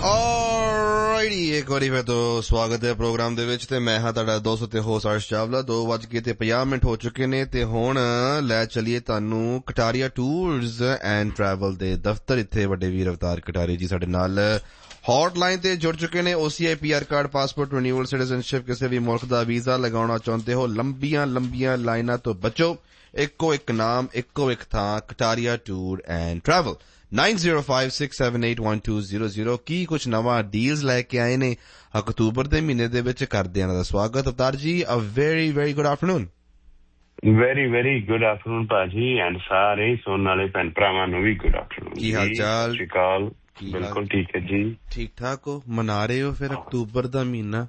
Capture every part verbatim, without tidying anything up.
Alrighty, एक बारी फिर तो स्वागत है प्रोग्राम ਦੇ ਵਿੱਚ ਤੇ ਮੈਂ ਹਾਂ ਤੁਹਾਡਾ ਦੋਸਤ ਤੇ ਹੋਸਟ ਅਰਸ਼ ਚਾਵਲਾ। ਦੋ ਵੱਜ ਕੇ ਤੇ ਪੰਜਾਹ ਮਿੰਟ ਹੋ ਚੁੱਕੇ ਨੇ ਤੇ ਹੁਣ ਲੈ ਚਲੀਏ ਤੁਹਾਨੂੰ ਕਟਾਰੀਆ ਟੂਰਸ ਐਂਡ ਟਰੈਵਲ ਦੇ ਦਫ਼ਤਰ। ਇੱਥੇ ਵੱਡੇ ਵੀਰ ਅਵਤਾਰ ਕਟਾਰੀ ਜੀ ਸਾਡੇ ਨਾਲ ਹੌਟਲਾਈਨ ਤੇ ਜੁੜ ਚੁੱਕੇ ਨੇ। OCI PR card, passport renewal, citizenship, ਕਿਸੇ ਵੀ ਮੁਲਕ ਦਾ ਵੀਜ਼ਾ ਲਗਾਉਣਾ ਚਾਹੁੰਦੇ ਹੋ, ਲੰਬੀਆਂ ਲੰਬੀਆਂ ਲਾਈਨਾਂ ਤੋਂ ਬਚੋ। ਇੱਕੋ ਇੱਕ ਨਾਮ, ਇੱਕੋ ਇੱਕ ਥਾਂ, Kataria tour and travel. nine zero five six seven eight one two zero zero। ਕੀ ਕੁਛ ਨਵਾਂ ਡੀਲਸ ਲੈ ਕੇ ਆਏ ਨੇ ਅਕਤੂਬਰ ਦੇ ਮਹੀਨੇ ਦੇ ਵਿੱਚ, ਕਰਦੇ ਇਹਨਾਂ ਦਾ ਸਵਾਗਤ। ਅਵਤਾਰ ਜੀ, a very very good afternoon. Very very good afternoon ਭਾਜੀ, ਐਂਡ ਸਾਰੇ ਸੁਣਨ ਵਾਲੇ ਭੈਣ ਭਰਾਵਾਂ ਨੂੰ ਵੀ ਗੁੱਡ ਆਫਟਰਨੂਨ। ਕੀ ਹਾਲ ਚਾਲ? ਸਤਿ ਸ਼੍ਰੀ ਅਕਾਲ। ਬਿਲਕੁਲ ਠੀਕ ਹੈ ਜੀ। ਠੀਕ ਠਾਕ ਹੋ? ਮਨਾ ਰਹੇ ਹੋ ਫਿਰ ਅਕਤੂਬਰ ਦਾ ਮਹੀਨਾ?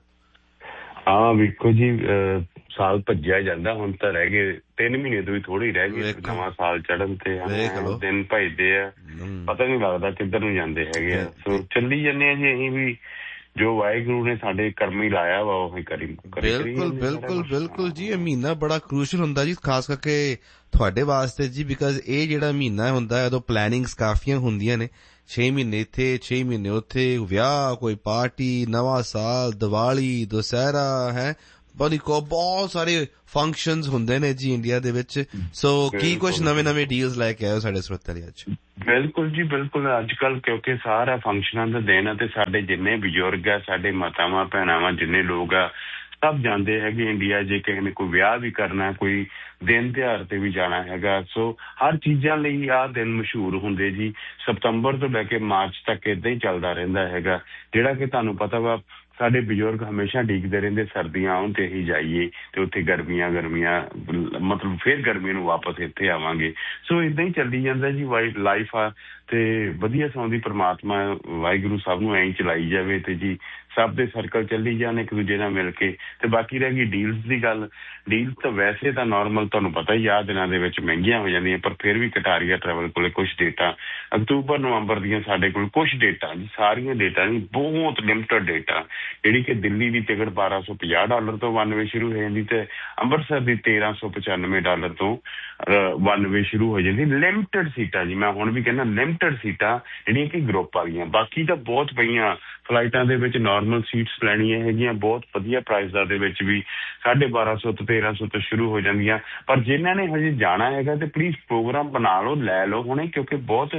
ਹਾਂ ਵੇਖੋ ਜੀ, ਸਾਲ ਭੱਜਿਆ ਜਾਂਦਾ, ਹੁਣ ਤਾਂ ਰਹਿ ਗਏ ਤਿੰਨ ਮਹੀਨੇ ਤੋਂ ਵੀ ਥੋੜੇ ਹੀ ਰਹਿ ਗਏ ਨਵਾਂ ਸਾਲ ਚੜ੍ਹਨ ਤੇ। ਦਿਨ ਭੱਜਦੇ ਆ, ਪਤਾ ਨੀ ਲੱਗਦਾ ਕਿੱਧਰ ਨੂੰ ਜਾਂਦੇ ਹੈਗੇ ਆ। ਸੋ ਚੱਲੀ ਜਾਂਦੇ ਆ ਜੀ ਅਸੀਂ ਵੀ, ਜੋ ਵਾਹਿਗੁਰੂ ਨੇ ਸਾਡੇ ਕਰਮੀ ਲਾਇਆ ਵਾ ਉਹੀ ਕਰੀ। ਬਿਲਕੁਲ ਬਿਲਕੁਲ ਬਿਲਕੁਲ ਜੀ। ਇਹ ਮਹੀਨਾ ਬੜਾ ਕਰੂਸ਼ਲ ਹੁੰਦਾ ਜੀ, ਖਾਸ ਕਰਕੇ ਤੁਹਾਡੇ ਵਾਸਤੇ ਜੀ, ਬਿਕਾਜ਼ ਇਹ ਜਿਹੜਾ ਮਹੀਨਾ ਹੁੰਦਾ ਉਦੋਂ ਪਲੈਨਿੰਗਸ ਕਾਫੀਆਂ ਹੁੰਦੀਆਂ ਨੇ। ਛੇ ਮਹੀਨੇ ਇੱਥੇ, ਛੇ ਮਹੀਨੇ ਉੱਥੇ, ਵਿਆਹ, ਕੋਈ ਪਾਰਟੀ, ਨਵਾਂ ਸਾਲ, ਦੀਵਾਲੀ, ਦੁਸਹਿਰਾ ਹੈ, ਬੜੀ ਕੋ ਬਹੁਤ ਸਾਰੇ ਫੰਕਸ਼ਨਸ ਹੁੰਦੇ ਨੇ ਜੀ ਇੰਡੀਆ ਦੇ ਵਿੱਚ। ਸੋ ਕੀ ਕੁਛ ਨਵੇਂ ਨਵੇਂ ਡੀਲਸ ਲੈ ਕੇ ਆਏ ਹੋ ਸਾਡੇ ਸਰੋਤਿਆਂ ਲਈ ਅੱਜ? ਬਿਲਕੁਲ ਜੀ ਬਿਲਕੁਲ। ਅੱਜ ਕੱਲ ਕਿਉਂਕਿ ਸਾਰਾ ਫੰਕਸ਼ਨਾਂ ਦਾ ਦਿਨ ਆ ਤੇ ਸਾਡੇ ਜਿੰਨੇ ਬਜ਼ੁਰਗ ਆ, ਸਾਡੇ ਮਾਤਾਵਾਂ ਭੈਣਾਵਾਂ, ਜਿੰਨੇ ਲੋਕ ਆ, ਸਭ ਜਾਂਦੇ ਹੈਗੇ ਇੰਡੀਆ। ਜੇ ਕਿਸੇ ਨੇ ਕੋਈ ਵਿਆਹ ਵੀ ਕਰਨਾ, ਕੋਈ ਦਿਨ ਤਿਉਹਾਰ ਤੇ ਵੀ ਜਾਣਾ ਹੈਗਾ, ਸੋ ਹਰ ਚੀਜ਼ਾਂ ਲਈ ਆਹ ਦਿਨ ਮਸ਼ਹੂਰ ਹੁੰਦੇ ਜੀ। ਸਤੰਬਰ ਤੋਂ ਲੈ ਕੇ ਮਾਰਚ ਤੱਕ ਏਦਾਂ ਹੀ ਚੱਲਦਾ ਰਹਿੰਦਾ ਹੈਗਾ, ਜਿਹੜਾ ਕਿ ਤੁਹਾਨੂੰ ਪਤਾ ਵਾ ਸਾਡੇ ਬਜ਼ੁਰਗ ਹਮੇਸ਼ਾ ਡੀਕਦੇ ਰਹਿੰਦੇ ਸਰਦੀਆਂ ਆਉਣ ਤੇ ਅਸੀਂ ਜਾਈਏ ਤੇ ਉੱਥੇ ਗਰਮੀਆਂ ਗਰਮੀਆਂ ਮਤਲਬ ਫਿਰ ਗਰਮੀ ਨੂੰ ਵਾਪਸ ਇੱਥੇ ਆਵਾਂਗੇ। ਸੋ ਏਦਾਂ ਹੀ ਚੱਲੀ ਜਾਂਦਾ ਜੀ ਵਾਈਫ ਲਾਈਫ ਆ। ਤੇ ਵਧੀਆ ਸੌਂਦੀ ਪ੍ਰਮਾਤਮਾ ਵਾਹਿਗੁਰੂ ਸਭ ਨੂੰ ਐਂ ਚਲਾਈ ਜਾਵੇ ਤੇ ਜੀ ਸਭ ਦੇ ਸਰਕਲ ਚੱਲੀ ਜਾਣ ਇੱਕ ਦੂਜੇ ਨਾਲ ਮਿਲ ਕੇ। ਤੇ ਬਾਕੀ ਰਹਿ ਗਈ ਡੀਲਸ ਦੀ ਗੱਲ, ਡੀਲਸ ਤਾਂ ਵੈਸੇ ਤਾਂ ਨੋਰਮਲ ਤੁਹਾਨੂੰ ਪਤਾ ਹੀ ਆ ਦਿਨਾਂ ਦੇ ਵਿੱਚ ਮਹਿੰਗੀਆਂ ਹੋ ਜਾਂਦੀਆਂ, ਪਰ ਫਿਰ ਵੀ ਕਟਾਰੀਆ ਟਰੈਵਲ ਕੋਲੇ ਕੁਛ ਡੇਟਾਂ ਅਕਤੂਬਰ ਨਵੰਬਰ ਦੀਆਂ ਸਾਡੇ ਕੋਲ ਕੁਛ ਡੇਟਾਂ ਜੀ, ਸਾਰੀਆਂ ਡੇਟਾਂ ਨਹੀਂ, ਬਹੁਤ ਲਿਮਟਡ ਡੇਟਾ, ਜਿਹੜੀ ਕਿ ਦਿੱਲੀ ਦੀ ਟਿਕਟ ਬਾਰਾਂ ਸੌ ਪੰਜਾਹ ਡਾਲਰ ਤੋਂ ਵਨ ਵੇ ਸ਼ੁਰੂ ਹੋ ਜਾਂਦੀ ਤੇ ਅੰਮ੍ਰਿਤਸਰ ਦੀ ਤੇਰਾਂ ਸੌ ਪਚਾਨਵੇਂ ਡਾਲਰ ਤੋਂ ਵਨ ਵੇ ਸ਼ੁਰੂ ਹੋ ਜਾਂਦੀ। ਲਿਮਟਡ ਸੀਟਾਂ ਜੀ, ਮੈਂ ਹੁਣ ਵੀ ਕਹਿੰਦਾ ਲਿਮਟਡ ਸੀਟਾਂ ਜਿਹੜੀਆਂ ਕਿ ਗਰੁੱਪ ਵਾਲੀਆਂ। ਬਾਕੀ ਤਾਂ ਬਹੁਤ ਪਈਆਂ ਫਲਾਈਟਾਂ ਦੇ ਵਿੱਚ ਨੋਰਮਲ ਸੀਟਸ ਲੈਣੀਆਂ ਹੈਗੀਆਂ ਬਹੁਤ ਵਧੀਆ ਪ੍ਰਾਈਸਾਂ ਦੇ ਵਿੱਚ ਵੀ, ਸਾਢੇ ਬਾਰਾਂ ਸੌ ਤੋਂ ਤੇਰਾਂ ਸੌ ਤੋਂ ਸ਼ੁਰੂ ਹੋ ਜਾਂਦੀਆਂ। ਪਰ ਜਿਨ੍ਹਾਂ ਨੇ ਹਜੇ ਜਾਣਾ ਹੈਗਾ ਤੇ ਪਲੀਜ਼ ਪ੍ਰੋਗਰਾਮ ਬਣਾ ਲਓ, ਲੈ ਲਓ ਹੁਣੇ, ਕਿਉਂਕਿ ਬਹੁਤ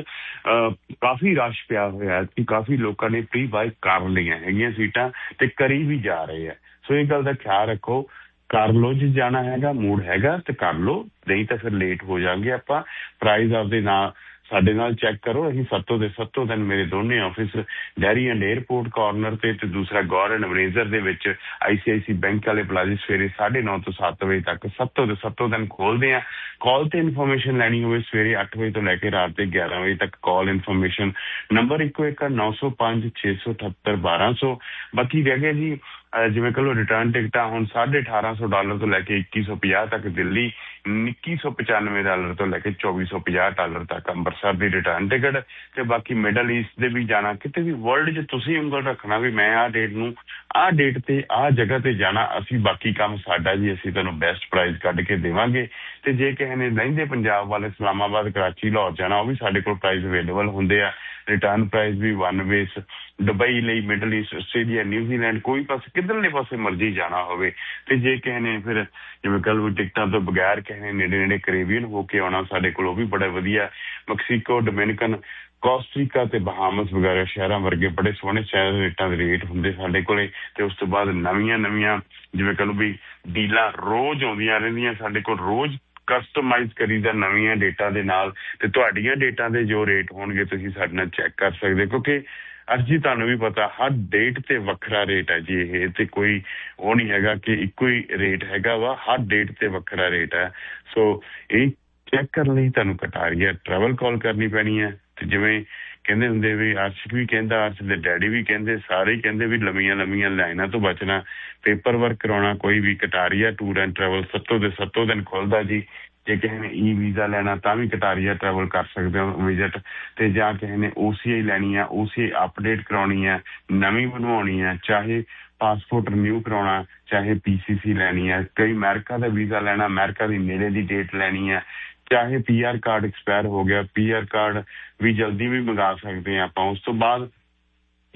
ਕਾਫੀ ਰਸ਼ ਪਿਆ ਹੋਇਆ ਕਿ ਕਾਫੀ ਲੋਕਾਂ ਨੇ ਪ੍ਰੀ ਬਾਈ ਕਰ ਲਈਆਂ ਹੈਗੀਆਂ ਸੀਟਾਂ ਤੇ ਕਰੀ ਵੀ ਜਾ ਰਹੇ ਆ। ਸੋ ਇਹ ਗੱਲ ਦਾ ਖਿਆਲ ਰੱਖੋ, ਕਰ ਲਓ ਜੇ ਜਾਣਾ ਹੈਗਾ, ਮੂਡ ਹੈਗਾ ਤੇ ਕਰ ਲਓ, ਨਹੀਂ ਤਾਂ ਫਿਰ ਲੇਟ ਹੋ ਜਾਵਾਂਗੇ ਆਪਾਂ। ਪ੍ਰਾਈਜ਼ ਆਪਦੇ ਨਾਲ ਸਾਡੇ ਨਾਲ ਚੈੱਕ ਕਰੋ। ਅਸੀਂ ਸੱਤੋਂ ਦੇ ਸੱਤੋਂ ਦਿਨ ਮੇਰੇ ਦੋਨੇ office dairy and airport corner ਤੇ ਤੇ ਦੂਸਰਾ ਗੌਰ ਐਂਡ ਅਮਰੇਜ਼ਰ ਦੇ ਵਿੱਚ ਆਈ ਸੀ ਆਈ ਸੀ ਬੈਂਕ ਵਾਲੇ ਪਲਾਜ਼ੇ ਸਵੇਰੇ ਸਾਢੇ ਨੌ ਤੋਂ ਸੱਤ ਵਜੇ ਤੱਕ ਸੱਤੋਂ ਦੇ ਸੱਤੋਂ ਦਿਨ ਖੋਲਦੇ ਆ। ਕਾਲ ਤੇ ਇਨਫੋਰਮੇਸ਼ਨ ਲੈਣੀ ਹੋਵੇ ਸਵੇਰੇ ਅੱਠ ਵਜੇ ਤੋਂ ਲੈ ਕੇ ਰਾਤ ਦੇ ਗਿਆਰਾਂ ਵਜੇ ਤੱਕ ਕਾਲ ਇਨਫੋਰਮੇਸ਼ਨ ਨੰਬਰ ਇੱਕੋ ਇੱਕ ਨੌ ਸੌ ਪੰਜ ਛੇ ਸੌ ਅਠੱਤਰ ਬਾਰਾਂ ਸੌ। ਬਾਕੀ ਰਹਿ ਗਿਆ ਜੀ ਜਿਵੇਂ ਕਹ ਲਓ ਰਿਟਰਨ ਟਿਕਟਾਂ ਹੁਣ ਸਾਢੇ ਅਠਾਰਾਂ ਸੌ ਡਾਲਰ ਤੋਂ ਲੈ ਕੇ ਇੱਕੀ ਸੌ ਪੰਜਾਹ ਤੱਕ ਦਿੱਲੀ, ਇੱਕੀ ਸੌ ਪਚਾਨਵੇਂ ਡਾਲਰ ਤੋਂ ਲੈ ਕੇ ਚੌਵੀ ਸੌ ਪੰਜਾਹ ਡਾਲਰ ਤੱਕ ਅੰਮ੍ਰਿਤਸਰ ਦੀ ਰਿਟਰਨ ਟਿਕਟ। ਤੇ ਬਾਕੀ ਮਿਡਲ ਈਸਟ ਦੇ ਵੀ ਜਾਣਾ, ਕਿਤੇ ਵੀ ਵਰਲਡ 'ਚ ਤੁਸੀਂ ਉਂਗਲ ਰੱਖਣਾ ਵੀ ਮੈਂ ਆਹ ਡੇਟ ਨੂੰ ਆਹ ਡੇਟ ਤੇ ਆਹ ਜਗ੍ਹਾ ਤੇ ਜਾਣਾ, ਅਸੀਂ ਬਾਕੀ ਕੰਮ ਸਾਡਾ ਜੀ, ਅਸੀਂ ਤੁਹਾਨੂੰ ਬੈਸਟ ਪ੍ਰਾਈਜ਼ ਕੱਢ ਕੇ ਦੇਵਾਂਗੇ। ਤੇ ਜੇ ਕਿਸੇ ਨੇ ਲਹਿੰਦੇ ਪੰਜਾਬ ਵਾਲੇ ਇਸਲਾਮਾਬਾਦ, ਕਰਾਚੀ, ਲਾਹੌਰ ਜਾਣਾ, ਉਹ ਵੀ ਸਾਡੇ ਕੋਲ ਪ੍ਰਾਈਜ਼ ਅਵੇਲੇਬਲ ਹੁੰਦੇ ਆ। ਰਿਟਰਨ ਪ੍ਰਾਈਜ਼ ਵੀ ਵਨ ਵੇਸ ਦੁਬਈ ਲਈ, ਮਿਡਲ ਈਸਟ, ਆਸਟ੍ਰੇਲੀਆ, ਨਿਊਜ਼ੀਲੈਂਡ, ਕੋਈ ਪਾਸੇ ਕਿੱਧਰਲੇ ਪਾਸੇ ਮਰਜ਼ੀ ਜਾਣਾ ਹੋਵੇ। ਤੇ ਜੇ ਕਿਸੇ ਨੇ ਫਿਰ ਜਿਵੇਂ ਕੱਲ ਵੀ ਟਿਕਟਾਂ ਤੋਂ ਬਗੈਰ ਕਿਸੇ ਨੇ ਨੇੜੇ ਨੇੜੇ ਕੈਰੇਬੀਅਨ ਹੋ ਕੇ ਆਉਣਾ, ਸਾਡੇ ਕੋਲ ਉਹ ਵੀ ਬੜਾ ਵਧੀਆ। ਮੈਕਸੀਕੋ, ਡੋਮਿਨਿਕਨ, ਕੋਸਟਰੀਕਾ ਤੇ ਬਹਾਮਸ ਵਗੈਰਾ ਸ਼ਹਿਰਾਂ ਵਰਗੇ ਬੜੇ ਸੋਹਣੇ ਸ਼ਹਿਰ ਦੇ ਰੇਟਾਂ ਦੇ ਰੇਟ ਹੁੰਦੇ ਸਾਡੇ ਕੋਲੇ। ਤੇ ਉਸ ਤੋਂ ਬਾਅਦ ਨਵੀਆਂ ਨਵੀਆਂ ਜਿਵੇਂ ਕਹ ਲਓ ਵੀ ਡੀਲਾਂ ਰੋਜ਼ ਆਉਂਦੀਆਂ ਰਹਿੰਦੀਆਂ ਸਾਡੇ ਕੋਲ, ਰੋਜ਼ ਕਸਟਮਾਈਜ਼ ਕਰੀਦਾ ਨਵੀਆਂ ਡੇਟਾਂ ਦੇ ਨਾਲ। ਤੇ ਤੁਹਾਡੀਆਂ ਡੇਟਾਂ ਦੇ ਜੋ ਰੇਟ ਹੋਣਗੇ ਤੁਸੀਂ ਸਾਡੇ ਨਾਲ ਚੈੱਕ ਕਰ ਸਕਦੇ, ਕਿਉਂਕਿ ਅੱਜ ਜੀ ਤੁਹਾਨੂੰ ਵੀ ਪਤਾ ਹਰ ਡੇਟ ਤੇ ਵੱਖਰਾ ਰੇਟ ਹੈ ਜੀ। ਇਹ ਤੇ ਕੋਈ ਉਹ ਨਹੀਂ ਹੈਗਾ ਕਿ ਇੱਕੋ ਹੀ ਰੇਟ ਹੈਗਾ ਵਾ, ਹਰ ਡੇਟ ਤੇ ਵੱਖਰਾ ਰੇਟ ਹੈ। ਸੋ ਇਹ ਚੈੱਕ ਕਰਨ ਲਈ ਤੁਹਾਨੂੰ ਕਟਾਰੀਆ ਟਰੈਵਲ ਕਾਲ ਕਰਨੀ ਪੈਣੀ ਹੈ। ਤੇ ਜਿਵੇਂ ਕਹਿੰਦੇ ਹੁੰਦੇ ਵੀ ਅਰਸ਼ ਵੀ ਕਹਿੰਦਾ, ਅਰਸ਼ ਦੇ ਡੈਡੀ ਵੀ ਕਹਿੰਦੇ, ਸਾਰੇ ਹੀ ਕਹਿੰਦੇ ਵੀ ਲੰਮੀਆਂ ਲੰਮੀਆਂ ਲਾਈਨਾਂ ਤੋਂ ਬਚਣਾ, ਪੇਪਰ ਵਰਕ ਕਰਾਉਣਾ ਕੋਈ ਵੀ, ਕਟਾਰੀਆ ਟੂਰ ਐਂਡ ਟਰੈਵਲ ਸੱਤੋਂ ਦੇ ਸੱਤੋਂ ਦਿਨ ਖੁੱਲ੍ਹਦਾ ਜੀ। ਜੇ ਕਿਸੇ ਨੇ ਈ ਵੀਜ਼ਾ ਲੈਣਾ ਤਾਂ ਵੀ ਕਟਾਰੀਆ ਟਰੈਵਲ ਕਰ ਸਕਦੇ ਹੋ ਵਿਜ਼ਿਟ। ਤੇ ਜਾਂ ਕਿਸੇ ਨੇ ਓ ਸੀ ਆਈ ਲੈਣੀ ਆ, ਓ ਸੀ ਆਈ ਅਪਡੇਟ ਕਰਾਉਣੀ ਹੈ, ਨਵੀਂ ਬਣਵਾਉਣੀ ਹੈ, ਚਾਹੇ ਪਾਸਪੋਰਟ ਰਿਨਿਊ ਕਰਾਉਣਾ, ਚਾਹੇ ਪੀ ਸੀ ਸੀ ਲੈਣੀ ਹੈ, ਕਈ ਅਮਰੀਕਾ ਦਾ ਵੀਜ਼ਾ ਲੈਣਾ, ਅਮਰੀਕਾ ਦੀ ਨੇੜੇ ਦੀ ਡੇਟ ਲੈਣੀ ਹੈ, ਚਾਹੇ ਪੀ ਆਰ ਕਾਰਡ ਐਕਸਪਾਇਰ ਹੋ ਗਿਆ, ਪੀ ਆਰ ਕਾਰਡ ਵੀ ਜਲਦੀ ਵੀ ਮੰਗਾ ਸਕਦੇ ਹਾਂ ਆਪਾਂ। ਉਸ ਤੋਂ ਬਾਅਦ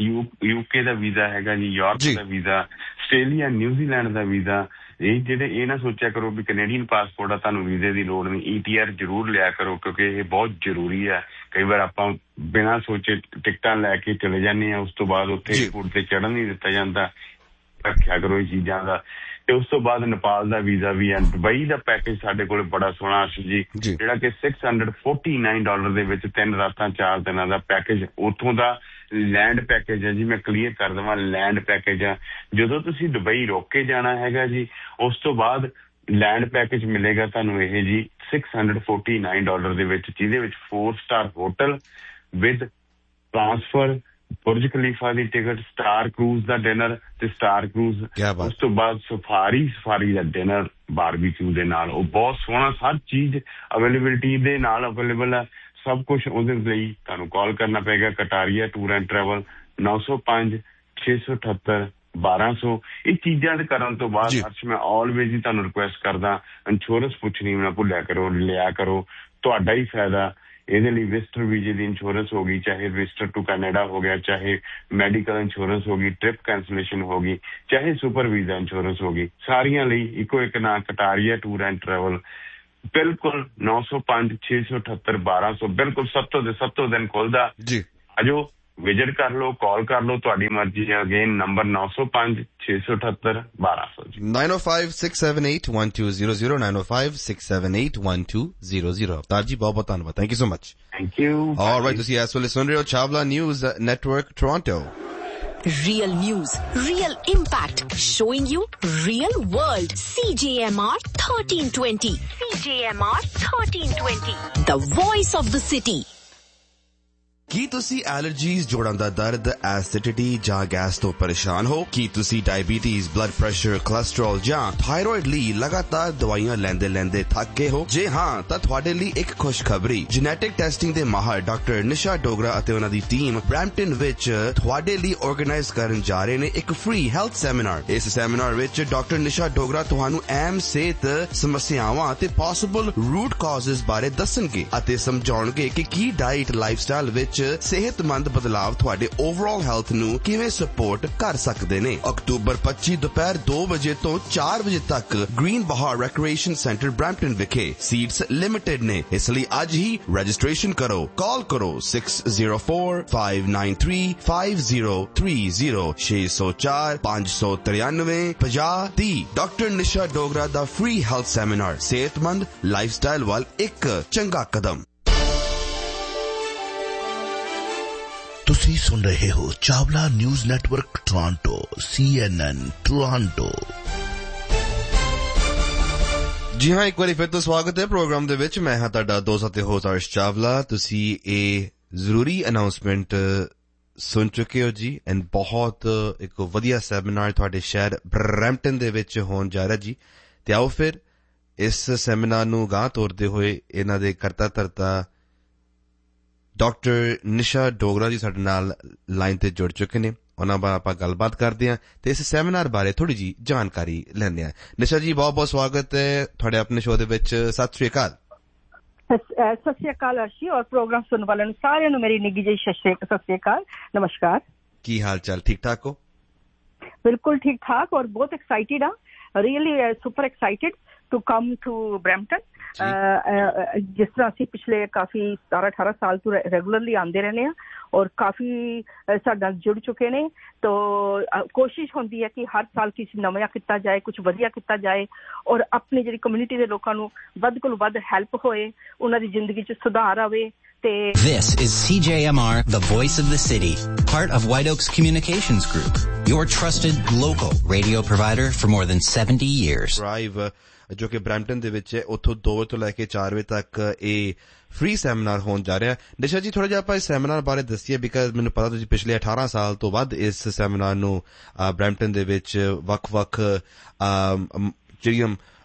ਯੂਕੇ ਦਾ ਵੀਜ਼ਾ ਹੈਗਾ ਜੀ, ਯੂਰਪ ਦਾ ਵੀਜ਼ਾ, ਆਸਟ੍ਰੇਲੀਆ, ਨਿਊਜ਼ੀਲੈਂਡ ਦਾ ਵੀਜ਼ਾ। ਇਹ ਜਿਹੜੇ ਇਹ ਨਾ ਸੋਚਿਆ ਕਰੋ ਵੀ ਕੈਨੇਡੀਅਨ ਪਾਸਪੋਰਟ ਆ ਤੁਹਾਨੂੰ ਵੀਜ਼ੇ ਦੀ ਲੋੜ ਨਹੀਂ, ਈ ਟੀ ਆਰ ਜ਼ਰੂਰ ਲਿਆ ਕਰੋ ਕਿਉਂਕਿ ਇਹ ਬਹੁਤ ਜ਼ਰੂਰੀ ਹੈ। ਕਈ ਵਾਰ ਆਪਾਂ ਬਿਨਾਂ ਸੋਚੇ ਟਿਕਟਾਂ ਲੈ ਕੇ ਚਲੇ ਜਾਂਦੇ ਹਾਂ, ਉਸ ਤੋਂ ਬਾਅਦ ਉੱਥੇ ਏਅਰਪੋਰਟ ਤੇ ਚੜ੍ਹਨ ਨਹੀਂ ਦਿੱਤਾ ਜਾਂਦਾ। ਰੱਖਿਆ ਕਰੋ ਇਹ ਚੀਜ਼ਾਂ ਦਾ। ਤੇ ਉਸ ਤੋਂ ਬਾਅਦ ਨੇਪਾਲ ਦਾ ਵੀਜ਼ਾ ਵੀ ਹੈ। ਦੁਬਈ ਦਾ ਪੈਕੇਜ ਸਾਡੇ ਕੋਲ ਬੜਾ ਸੋਹਣਾ ਸੀ ਜੀ, ਜਿਹੜਾ ਕਿ six hundred forty nine dollar ਦੇ ਵਿੱਚ ਤਿੰਨ ਰਾਤਾਂ ਚਾਰ ਦਿਨਾਂ ਦਾ ਪੈਕੇਜ। ਉੱਥੋਂ ਦਾ ਲੈਂਡ ਪੈਕੇਜ ਹੈ ਜੀ, ਮੈਂ ਕਲੀਅਰ ਕਰ ਦੇਵਾਂ, ਲੈਂਡ ਪੈਕੇਜ ਆ। ਜਦੋਂ ਤੁਸੀਂ ਦੁਬਈ ਰੁਕ ਕੇ ਜਾਣਾ ਹੈਗਾ ਜੀ, ਉਸ ਤੋਂ ਬਾਅਦ ਲੈਂਡ ਪੈਕੇਜ ਮਿਲੇਗਾ ਤੁਹਾਨੂੰ ਇਹ G six hundred forty nine dollar ਦੇ ਵਿੱਚ, ਜਿਹਦੇ ਵਿੱਚ four star hotel with transfer, Burj Khalifa the ticket, star cruise the dinner ਤੇ ਸਟਾਰ ਕਰੂਜ਼। ਉਸ ਤੋਂ ਬਾਅਦ ਸਫਾਰੀ ਸਫਾਰੀ ਦਾ ਡਿਨਰ ਬਾਰਬੀਕਿਊ ਦੇ ਨਾਲ। ਉਹ ਬਹੁਤ ਸੋਹਣਾ, ਹਰ ਚੀਜ਼ ਅਵੇਲੇਬਿਲਿਟੀ ਦੇ ਨਾਲ ਅਵੇਲੇਬਲ ਹੈ, ਸਭ ਕੁਛ। ਉਹਦੇ ਲਈ ਤੁਹਾਨੂੰ ਕਾਲ ਕਰਨਾ ਪਏਗਾ ਕਟਾਰੀਆ ਟੂਰ ਐਂਡ ਟਰੈਵਲ, ਨੌ ਸੌ ਪੰਜ ਛੇ ਸੌ ਅਠੱਤਰ ਬਾਰਾਂ ਸੌ। ਇਹ ਚੀਜ਼ਾਂ ਦੇ ਕਰਨ ਤੋਂ ਬਾਅਦ ਅਰਸ਼ ਮੈਂ ਆਲਵੇਜ਼ ਹੀ ਤੁਹਾਨੂੰ ਰਿਕੁਐਸਟ ਕਰਦਾ, ਇੰਸ਼ੋਰੈਂਸ ਪੁੱਛਣੀ ਨਾ ਭੁੱਲਿਆ ਕਰੋ, ਲਿਆ ਕਰੋ, ਤੁਹਾਡਾ ਹੀ ਫਾਇਦਾ। ਇਹਦੇ ਲਈ ਵਿਜ਼ਟਰ ਵੀਜ਼ੇ ਦੀ ਇੰਸ਼ੋਰੈਂਸ ਹੋ ਗਈ, ਚਾਹੇ ਵਿਜ਼ਟਰ ਟੂ ਕੈਨੇਡਾ ਹੋ ਗਿਆ, ਚਾਹੇ ਮੈਡੀਕਲ ਇੰਸ਼ੋਰੈਂਸ ਹੋ ਗਈ, ਟ੍ਰਿਪ ਕੈਂਸਲੇਸ਼ਨ ਹੋ ਗਈ, ਚਾਹੇ ਸੁਪਰ ਵੀਜ਼ਾ ਇੰਸ਼ੋਰੈਂਸ ਹੋ ਗਈ, ਸਾਰੀਆਂ ਲਈ ਇੱਕੋ ਇੱਕ ਨਾਂ ਕਟਾਰੀਆ ਟੂਰ ਐਂਡ ਟਰੈਵਲ। ਬਿਲਕੁਲ ਨੌ ਸੌ ਪੰਜ ਛੇ ਸੌ ਅਠੱਤਰ ਬਾਰਾਂ ਸੌ, ਬਿਲਕੁਲ ਸੱਤੋਂ ਦੇ ਸੱਤੋਂ ਦਿਨ ਖੁੱਲਦਾ ਜੀ। ਅਜੋ ਵਿਜ਼ਿਟ ਕਰ ਲਓ, ਕਾਲ ਕਰ ਲਓ, ਤੁਹਾਡੀ ਮਰਜ਼ੀ ਹੈ। ਅਗੇਨ ਨੰਬਰ ਨੌ ਸੌ ਪੰਜ ਛੇ ਸੌ ਅਠੱਤਰ ਬਾਰਾਂ ਸੌ ਜੀ। ਨਾਈਨ ਓ five six seven eight one two zero zero nine ਓ five six seven eight one two zero zero. ਅਵਤਾਰ ਜੀ ਬਹੁਤ ਬਹੁਤ ਧੰਨਵਾਦ, thank you so much. Thank you. All right, ਤੁਸੀਂ ਇਸ ਵੇਲੇ ਸੁਣ ਰਹੇ ਹੋ ਛਾਵਲਾ news network Toronto. Real news, real impact, showing you real world. C J M R thirteen twenty. C J M R thirteen twenty. The voice of the city. ਕੀ ਤੁਸੀਂ allergies, ਜੋੜਾਂ ਦਾ ਦਰਦ, acidity ਜਾਂ ਗੈਸ ਤੋਂ ਪਰੇਸ਼ਾਨ ਹੋ? ਕੀ ਤੁਸੀਂ diabetes, blood pressure, cholesterol ਜਾਂ thyroid ਲਈ ਲਗਾਤਾਰ ਦਵਾਈਆਂ ਲੈਂਦੇ ਲੈਂਦੇ ਥੱਕ ਗਏ ਹੋ? ਜੇ ਹਾਂ ਤਾਂ ਤੁਹਾਡੇ ਲਈ ਇੱਕ ਖੁਸ਼ਖਬਰੀ। ਜੈਨੇਟਿਕ ਟੈਸਟਿੰਗ ਦੇ ਮਾਹਰ ਡਾਕਟਰ ਨਿਸ਼ਾ ਡੋਗਰਾ ਅਤੇ ਉਹਨਾਂ ਦੀ ਟੀਮ ਬਰੈਂਪਟਨ ਵਿੱਚ ਤੁਹਾਡੇ ਲਈ ਆਰਗੇਨਾਈਜ਼ ਕਰਨ ਜਾ ਰਹੇ ਨੇ ਇੱਕ ਫ੍ਰੀ ਹੈਲਥ ਸੈਮੀਨਾਰ। ਇਸ ਸੈਮੀਨਾਰ ਵਿੱਚ ਡਾਕਟਰ ਨਿਸ਼ਾ ਡੋਗਰਾ ਤੁਹਾਨੂੰ ਅਹਿਮ ਸਿਹਤ ਸਮੱਸਿਆਵਾਂ ਅਤੇ ਪੋਸੀਬਲ ਰੂਟ ਕਾਜ਼ਸ ਬਾਰੇ ਦੱਸਣਗੇ ਅਤੇ ਸਮਝਾਉਣਗੇ ਕਿ ਕੀ ਡਾਈਟ, ਲਾਈਫਸਟਾਈਲ ਵਿੱਚ ਸਿਹਤਮੰਦ ਬਦਲਾਵ ਤੁਹਾਡੇ ਓਵਰਆਲ ਹੈਲਥ ਨੂੰ ਕਿਵੇਂ ਸਪੋਰਟ ਕਰ ਸਕਦੇ ਨੇ। ਅਕਤੂਬਰ ਪੱਚੀ ਦੁਪਹਿਰ ਦੋ ਵਜੇ ਤੋਂ ਚਾਰ ਵਜੇ ਤੱਕ ਗ੍ਰੀਨ ਬਹਾਰ ਰੈਕ੍ਰੀਏਸ਼ਨ ਸੈਂਟਰ ਬਰੈਂਪਟਨ ਵਿਖੇ। ਸੀਟਸ ਲਿਮਿਟਡ ਨੇ, ਇਸ ਲਈ ਅੱਜ ਹੀ ਰਜਿਸਟ੍ਰੇਸ਼ਨ ਕਰੋ। ਕਾਲ ਕਰੋ six zero four five nine three five zero three zero ਛੇ ਸੌ ਚਾਰ ਪੰਜ ਸੌ ਤਰਿਆਨਵੇਂ ਪੰਜਾਹ ਦੀ। ਡਾਕਟਰ ਨਿਸ਼ਾ ਡੋਗਰਾ ਦਾ ਫ੍ਰੀ ਹੈਲਥ ਸੈਮੀਨਾਰ, ਸਿਹਤਮੰਦ ਲਾਈਫਸਟਾਈਲ ਵੱਲ ਇੱਕ ਚੰਗਾ ਕਦਮ। ਤੁਸੀਂ ਸੁਣ ਰਹੇ ਹੋ ਚਾਵਲਾ ਨਿਊਜ਼ ਨੈਟਵਰਕ ਟੋਰਾਂਟੋ, ਸੀ ਐਨ ਐਨ ਟੋਰਾਂਟੋ। ਜੀ ਹਾਂ, ਇੱਕ ਵਾਰੀ ਫਿਰ ਤੋਂ ਸਵਾਗਤ ਹੈ ਪ੍ਰੋਗਰਾਮ ਦੇ ਵਿੱਚ। ਮੈਂ ਹਾਂ ਤੁਹਾਡਾ ਦੋਸਤ ਅਤੇ ਹੋਸਟ ਅਰਸ਼ ਚਾਵਲਾ। ਤੁਸੀਂ ਇਹ ਜ਼ਰੂਰੀ ਅਨਾਉਂਸਮੈਂਟ ਸੁਣ ਚੁੱਕੇ ਹੋ ਜੀ, ਐਂਡ ਬਹੁਤ ਇੱਕ ਵਧੀਆ ਸੈਮੀਨਾਰ ਤੁਹਾਡੇ ਸ਼ਹਿਰ ਬਰੈਂਪਟਨ ਦੇ ਵਿੱਚ ਹੋਣ ਜਾ ਰਿਹਾ ਜੀ। ਤੇ ਆਓ ਫਿਰ ਇਸ ਸੈਮੀਨਾਰ ਨੂੰ ਗਾਂਹ ਤੋਰਦੇ ਹੋਏ ਇਹਨਾਂ ਦੇ ਕਰਤਾ ਧਰਤਾ ਡਾਕਟਰ ਨਿਸ਼ਾ ਡੋਗਰਾ ਜੀ ਸਾਡੇ ਨਾਲ ਲਾਈਨ ਤੇ ਜੁੜ ਚੁੱਕੇ ਨੇ। ਉਹਨਾਂ ਬਾਰੇ ਆਪਾਂ ਗੱਲਬਾਤ ਕਰਦੇ ਹਾਂ ਤੇ ਇਸ ਸੈਮੀਨਾਰ ਬਾਰੇ ਥੋੜੀ ਜੀ ਜਾਣਕਾਰੀ ਲੈਂਦੇ ਹਾਂ। ਨਿਸ਼ਾ ਜੀ, ਬਹੁਤ ਬਹੁਤ ਸਵਾਗਤ ਹੈ ਤੁਹਾਡੇ ਆਪਣੇ ਸ਼ੋਅ ਦੇ ਵਿੱਚ। ਸਤਿ ਸ਼੍ਰੀ ਅਕਾਲ। ਸਤਿ ਸ਼੍ਰੀ ਅਕਾਲ ਅਰਸ਼ੀ, ਔਰ ਪ੍ਰੋਗਰਾਮ ਸੁਣਨ ਵਾਲਿਆਂ ਨੂੰ ਸਾਰਿਆਂ ਨੂੰ ਮੇਰੀ ਨਿੱਘੀ ਜਿਹੀ ਸਤਿ ਸ਼੍ਰੀ ਅਕਾਲ, ਨਮਸਕਾਰ। ਕੀ ਹਾਲ ਚਾਲ, ਠੀਕ ਠਾਕ ਹੋ? ਬਿਲਕੁਲ ਠੀਕ ਠਾਕ, ਔਰ ਬਹੁਤ ਐਕਸਾਈਟਿਡ ਆ, really super excited to come to Brampton. ਜਿਸ ਤਰ੍ਹਾਂ ਅਸੀਂ ਪਿਛਲੇ ਕਾਫੀ ਸਤਾਰਾਂ ਅਠਾਰਾਂ ਸਾਲ ਤੋਂ ਰੈਗੂਲਰਲੀ ਆਉਂਦੇ ਰਹਿੰਦੇ ਹਾਂ, ਔਰ ਕਾਫੀ ਸਾਡੇ ਨਾਲ ਜੁੜ ਚੁੱਕੇ ਨੇ। ਤੋ ਕੋਸ਼ਿਸ਼ ਹੁੰਦੀ ਹੈ ਕਿ ਹਰ ਸਾਲ ਕੁਛ ਨਵਾਂ ਕੀਤਾ ਜਾਏ, ਕੁਛ ਵਧੀਆ ਕੀਤਾ ਜਾਏ, ਔਰ ਆਪਣੀ ਜਿਹੜੀ ਕਮਿਊਨਿਟੀ ਦੇ ਲੋਕਾਂ ਨੂੰ ਵੱਧ ਕੋਲ ਵੱਧ ਹੈਲਪ ਹੋਏ, ਉਹਨਾਂ ਦੀ ਜ਼ਿੰਦਗੀ 'ਚ ਸੁਧਾਰ ਆਵੇ। This is C J M R, the voice of the city, part of White Oaks Communications Group, your trusted local radio provider for more than seventy years. Drive ਜੋ ਕਿ ਬਰੈਂਪਟਨ ਦੇ ਵਿੱਚ ਹੈ, ਉੱਥੋਂ ਦੋ ਵਜੇ ਤੋਂ ਲੈ ਕੇ ਚਾਰ ਵਜੇ ਤੱਕ ਇਹ ਫ੍ਰੀ ਸੈਮੀਨਾਰ ਹੋਣ ਜਾ ਰਿਹਾ। ਨਿਸ਼ਾ ਜੀ, ਥੋੜਾ ਜਿਹਾ ਆਪਾਂ ਇਸ ਸੈਮੀਨਾਰ ਬਾਰੇ ਦੱਸੀਏ, ਬਿਕਾਜ਼ ਮੈਨੂੰ ਪਤਾ ਤੁਸੀਂ ਪਿਛਲੇ ਅਠਾਰਾਂ ਸਾਲ ਤੋਂ ਵੱਧ ਇਸ ਸੈਮੀਨਾਰ ਨੂੰ ਬਰੈਂਪਟਨ ਦੇ ਵਿੱਚ ਵੱਖ-ਵੱਖ ਜਿਹੜੀਆਂ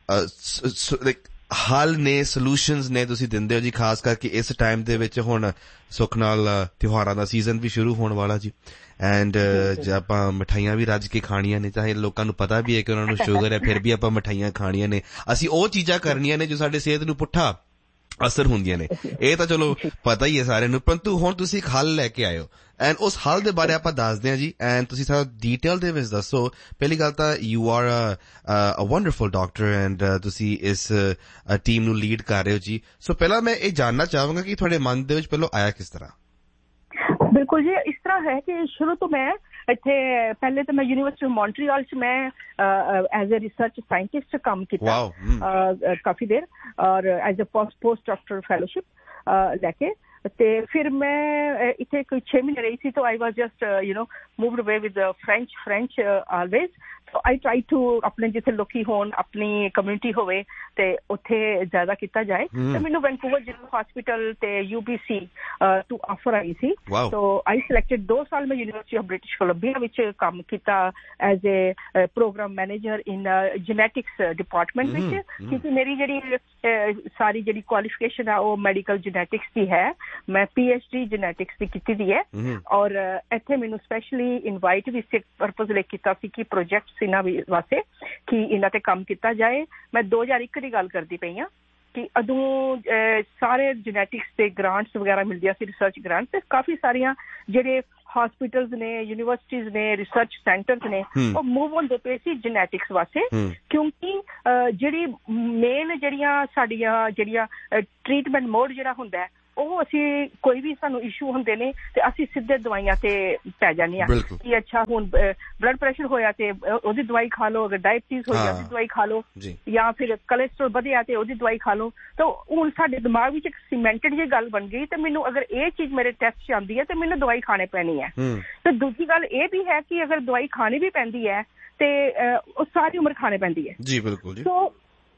ਹੱਲ ਨੇ, ਸੋਲੂਸ਼ਨਸ ਨੇ ਤੁਸੀਂ ਦਿੰਦੇ ਹੋ ਜੀ, ਖਾਸ ਕਰਕੇ ਇਸ ਟਾਈਮ ਦੇ ਵਿੱਚ। ਹੁਣ ਸੁੱਖ ਨਾਲ ਤਿਉਹਾਰਾਂ ਦਾ ਸੀਜ਼ਨ ਵੀ ਸ਼ੁਰੂ ਹੋਣ ਵਾਲਾ ਜੀ, ਐਂਡ ਜੇ ਆਪਾਂ ਮਿਠਾਈਆਂ ਵੀ ਰੱਜ ਕੇ ਖਾਣੀਆਂ ਨੇ, ਚਾਹੇ ਲੋਕਾਂ ਨੂੰ ਪਤਾ ਵੀ ਹੈ ਕਿ ਉਹਨਾਂ ਨੂੰ ਸ਼ੂਗਰ ਹੈ, ਫਿਰ ਵੀ ਆਪਾਂ ਮਿਠਾਈਆਂ ਖਾਣੀਆਂ ਨੇ। ਅਸੀਂ ਉਹ ਚੀਜ਼ਾਂ ਕਰਨੀਆਂ ਨੇ ਜੋ ਸਾਡੇ ਸਿਹਤ ਨੂੰ ਪੁੱਠਾ ਅਸਰ ਹੁੰਦੀਆਂ ਨੇ, ਇਹ ਤਾਂ ਚਲੋ ਪਤਾ ਹੀ ਹੈ ਸਾਰਿਆਂ ਨੂੰ, ਪਰੰਤੂ ਹੁਣ ਤੁਸੀਂ ਇੱਕ ਹੱਲ ਲੈ ਕੇ ਆਏ ਹੋ ਐਂਡ ਉਸ ਹੱਲ ਦੇ ਬਾਰੇ ਆਪਾਂ ਦੱਸਦੇ ਹਾਂ ਜੀ, ਐਂਡ ਤੁਸੀਂ ਸਾਰਾ ਡੀਟੇਲ ਦੇ ਵਿੱਚ ਦੱਸੋ। ਪਹਿਲੀ ਗੱਲ ਤਾਂ you are a wonderful doctor and ਤੁਸੀਂ ਇਸ ਟੀਮ ਨੂੰ ਲੀਡ ਕਰ ਰਹੇ ਹੋ ਜੀ। ਸੋ ਪਹਿਲਾਂ ਮੈਂ ਇਹ ਜਾਣਨਾ ਚਾਹਾਂਗਾ ਕਿ ਤੁਹਾਡੇ ਮਨ ਦੇ ਵਿੱਚ ਪਹਿਲਾਂ ਆਇਆ ਕਿਸ ਤਰ੍ਹਾਂ? ਬਿਲਕੁਲ ਜੀ, ਇਸ ਤਰ੍ਹਾਂ ਹੈ ਕਿ ਸ਼ੁਰੂ ਤੋਂ ਮੈਂ ਇੱਥੇ ਪਹਿਲੇ ਤਾਂ ਮੈਂ ਯੂਨੀਵਰਸਿਟੀ ਮੌਂਟਰੀਅਲ 'ਚ ਮੈਂ ਐਜ਼ ਅ ਰਿਸਰਚ ਸਾਇੰਟਿਸਟ ਕੰਮ ਕੀਤਾ ਕਾਫੀ ਦੇਰ, ਔਰ as a post doctor fellowship ਲੈ ਕੇ, ਤੇ ਫਿਰ ਮੈਂ ਇੱਥੇ ਕੋਈ ਛੇ ਮਹੀਨੇ ਰਹੀ ਸੀ। ਤਾਂ ਆਈ ਵਾਜ਼ ਜਸਟ ਯੂ ਨੋ ਮੂਵਡ ਅਵੇ with French French always. So I try to ਆਪਣੇ ਜਿੱਥੇ ਲੋਕੀ ਹੋਣ, ਆਪਣੀ ਕਮਿਊਨਿਟੀ ਹੋਵੇ ਤੇ ਉੱਥੇ ਜ਼ਿਆਦਾ ਕੀਤਾ ਜਾਏ। ਤੇ ਮੈਨੂੰ ਵੈਨਕੂਵਰ ਜਨਰਲ ਹਸਪੀਟਲ ਤੇ ਯੂ ਬੀ ਸੀ ਤੋਂ ਆਫਰ ਆਈ ਸੀ। ਸੋ ਆਈ ਸਿਲੈਕਟਡ, ਦੋ ਸਾਲ ਮੈਂ ਯੂਨੀਵਰਸਿਟੀ ਆਫ ਬ੍ਰਿਟਿਸ਼ ਕੋਲੰਬੀਆ ਵਿੱਚ ਕੰਮ ਕੀਤਾ as a programme manager in genetics department ਵਿੱਚ, ਕਿਉਂਕਿ ਮੇਰੀ ਜਿਹੜੀ ਸਾਰੀ ਜਿਹੜੀ ਕੁਆਲੀਫਿਕੇਸ਼ਨ ਹੈ ਉਹ ਮੈਡੀਕਲ ਜੈਨੇਟਿਕਸ ਦੀ ਹੈ। ਮੈਂ ਪੀ ਐਚ ਡੀ ਜੈਨੇਟਿਕਸ ਦੀ ਕੀਤੀ ਦੀ ਹੈ, ਔਰ ਇੱਥੇ ਮੈਨੂੰ ਸਪੈਸ਼ਲੀ ਇਨਵਾਈਟ ਵੀ ਇਸ ਪਰਪਜ਼ ਲਈ ਕੀਤਾ ਸੀ ਕਿ ਪ੍ਰੋਜੈਕਟ ਇਹਨਾਂ ਵਾਸਤੇ ਕਿ ਇਹਨਾਂ ਤੇ ਕੰਮ ਕੀਤਾ ਜਾਏ। ਮੈਂ ਦੋ ਹਜ਼ਾਰ ਇੱਕ ਦੀ ਗੱਲ ਕਰਦੀ ਪਈ ਹਾਂ ਕਿ ਉਦੋਂ ਸਾਰੇ ਜੈਨੇਟਿਕਸ ਦੇ ਗ੍ਰਾਂਟਸ ਵਗੈਰਾ ਮਿਲਦੀਆਂ ਸੀ, ਰਿਸਰਚ ਗ੍ਰਾਂਟ, ਤੇ ਕਾਫੀ ਸਾਰੀਆਂ ਜਿਹੜੇ ਹਸਪੀਟਲਸ ਨੇ, ਯੂਨੀਵਰਸਿਟੀਜ਼ ਨੇ, ਰਿਸਰਚ ਸੈਂਟਰਸ ਨੇ, ਉਹ ਮੂਵ ਹੁੰਦੇ ਪਏ ਸੀ ਜੈਨੇਟਿਕਸ ਵਾਸਤੇ, ਕਿਉਂਕਿ ਜਿਹੜੀ ਮੇਨ ਜਿਹੜੀਆਂ ਸਾਡੀਆਂ ਜਿਹੜੀਆਂ ਟ੍ਰੀਟਮੈਂਟ ਮੋਡ ਜਿਹੜਾ ਹੁੰਦਾ ਹੈ ਉਹ ਅਸੀਂ ਕੋਈ ਵੀ ਸਾਨੂੰ ਇਸ਼ੂ ਹੁੰਦੇ ਨੇ ਤੇ ਅਸੀਂ ਸਿੱਧੇ ਦਵਾਈਆਂ ਤੇ ਪੈ ਜਾਂਦੇ ਹਾਂ ਕਿ ਅੱਛਾ ਹੁਣ ਬਲੱਡ ਪ੍ਰੈਸ਼ਰ ਹੋਇਆ ਤੇ ਉਹਦੀ ਦਵਾਈ ਖਾ ਲਓ, ਅਗਰ ਡਾਇਬਟੀਜ਼ ਹੋਈ ਉਹਦੀ ਦਵਾਈ ਖਾ ਲਓ, ਜਾਂ ਫਿਰ ਕੋਲੇਸਟ੍ਰੋਲ ਵਧਿਆ ਤੇ ਉਹਦੀ ਦਵਾਈ ਖਾ ਲਓ। ਤਾਂ ਹੁਣ ਸਾਡੇ ਦਿਮਾਗ ਵਿੱਚ ਇੱਕ ਸੀਮੈਂਟਡ ਜਿਹੀ ਗੱਲ ਬਣ ਗਈ ਤੇ ਮੈਨੂੰ ਅਗਰ ਇਹ ਚੀਜ਼ ਮੇਰੇ ਟੈਸਟ 'ਚ ਆਉਂਦੀ ਹੈ ਤੇ ਮੈਨੂੰ ਦਵਾਈ ਖਾਣੀ ਪੈਣੀ ਹੈ। ਤੇ ਦੂਜੀ ਗੱਲ ਇਹ ਵੀ ਹੈ ਕਿ ਅਗਰ ਦਵਾਈ ਖਾਣੀ ਵੀ ਪੈਂਦੀ ਹੈ ਤੇ ਉਹ ਸਾਰੀ ਉਮਰ ਖਾਣੀ ਪੈਂਦੀ ਹੈ। ਜੀ ਬਿਲਕੁਲ ਜੀ। ਸੋ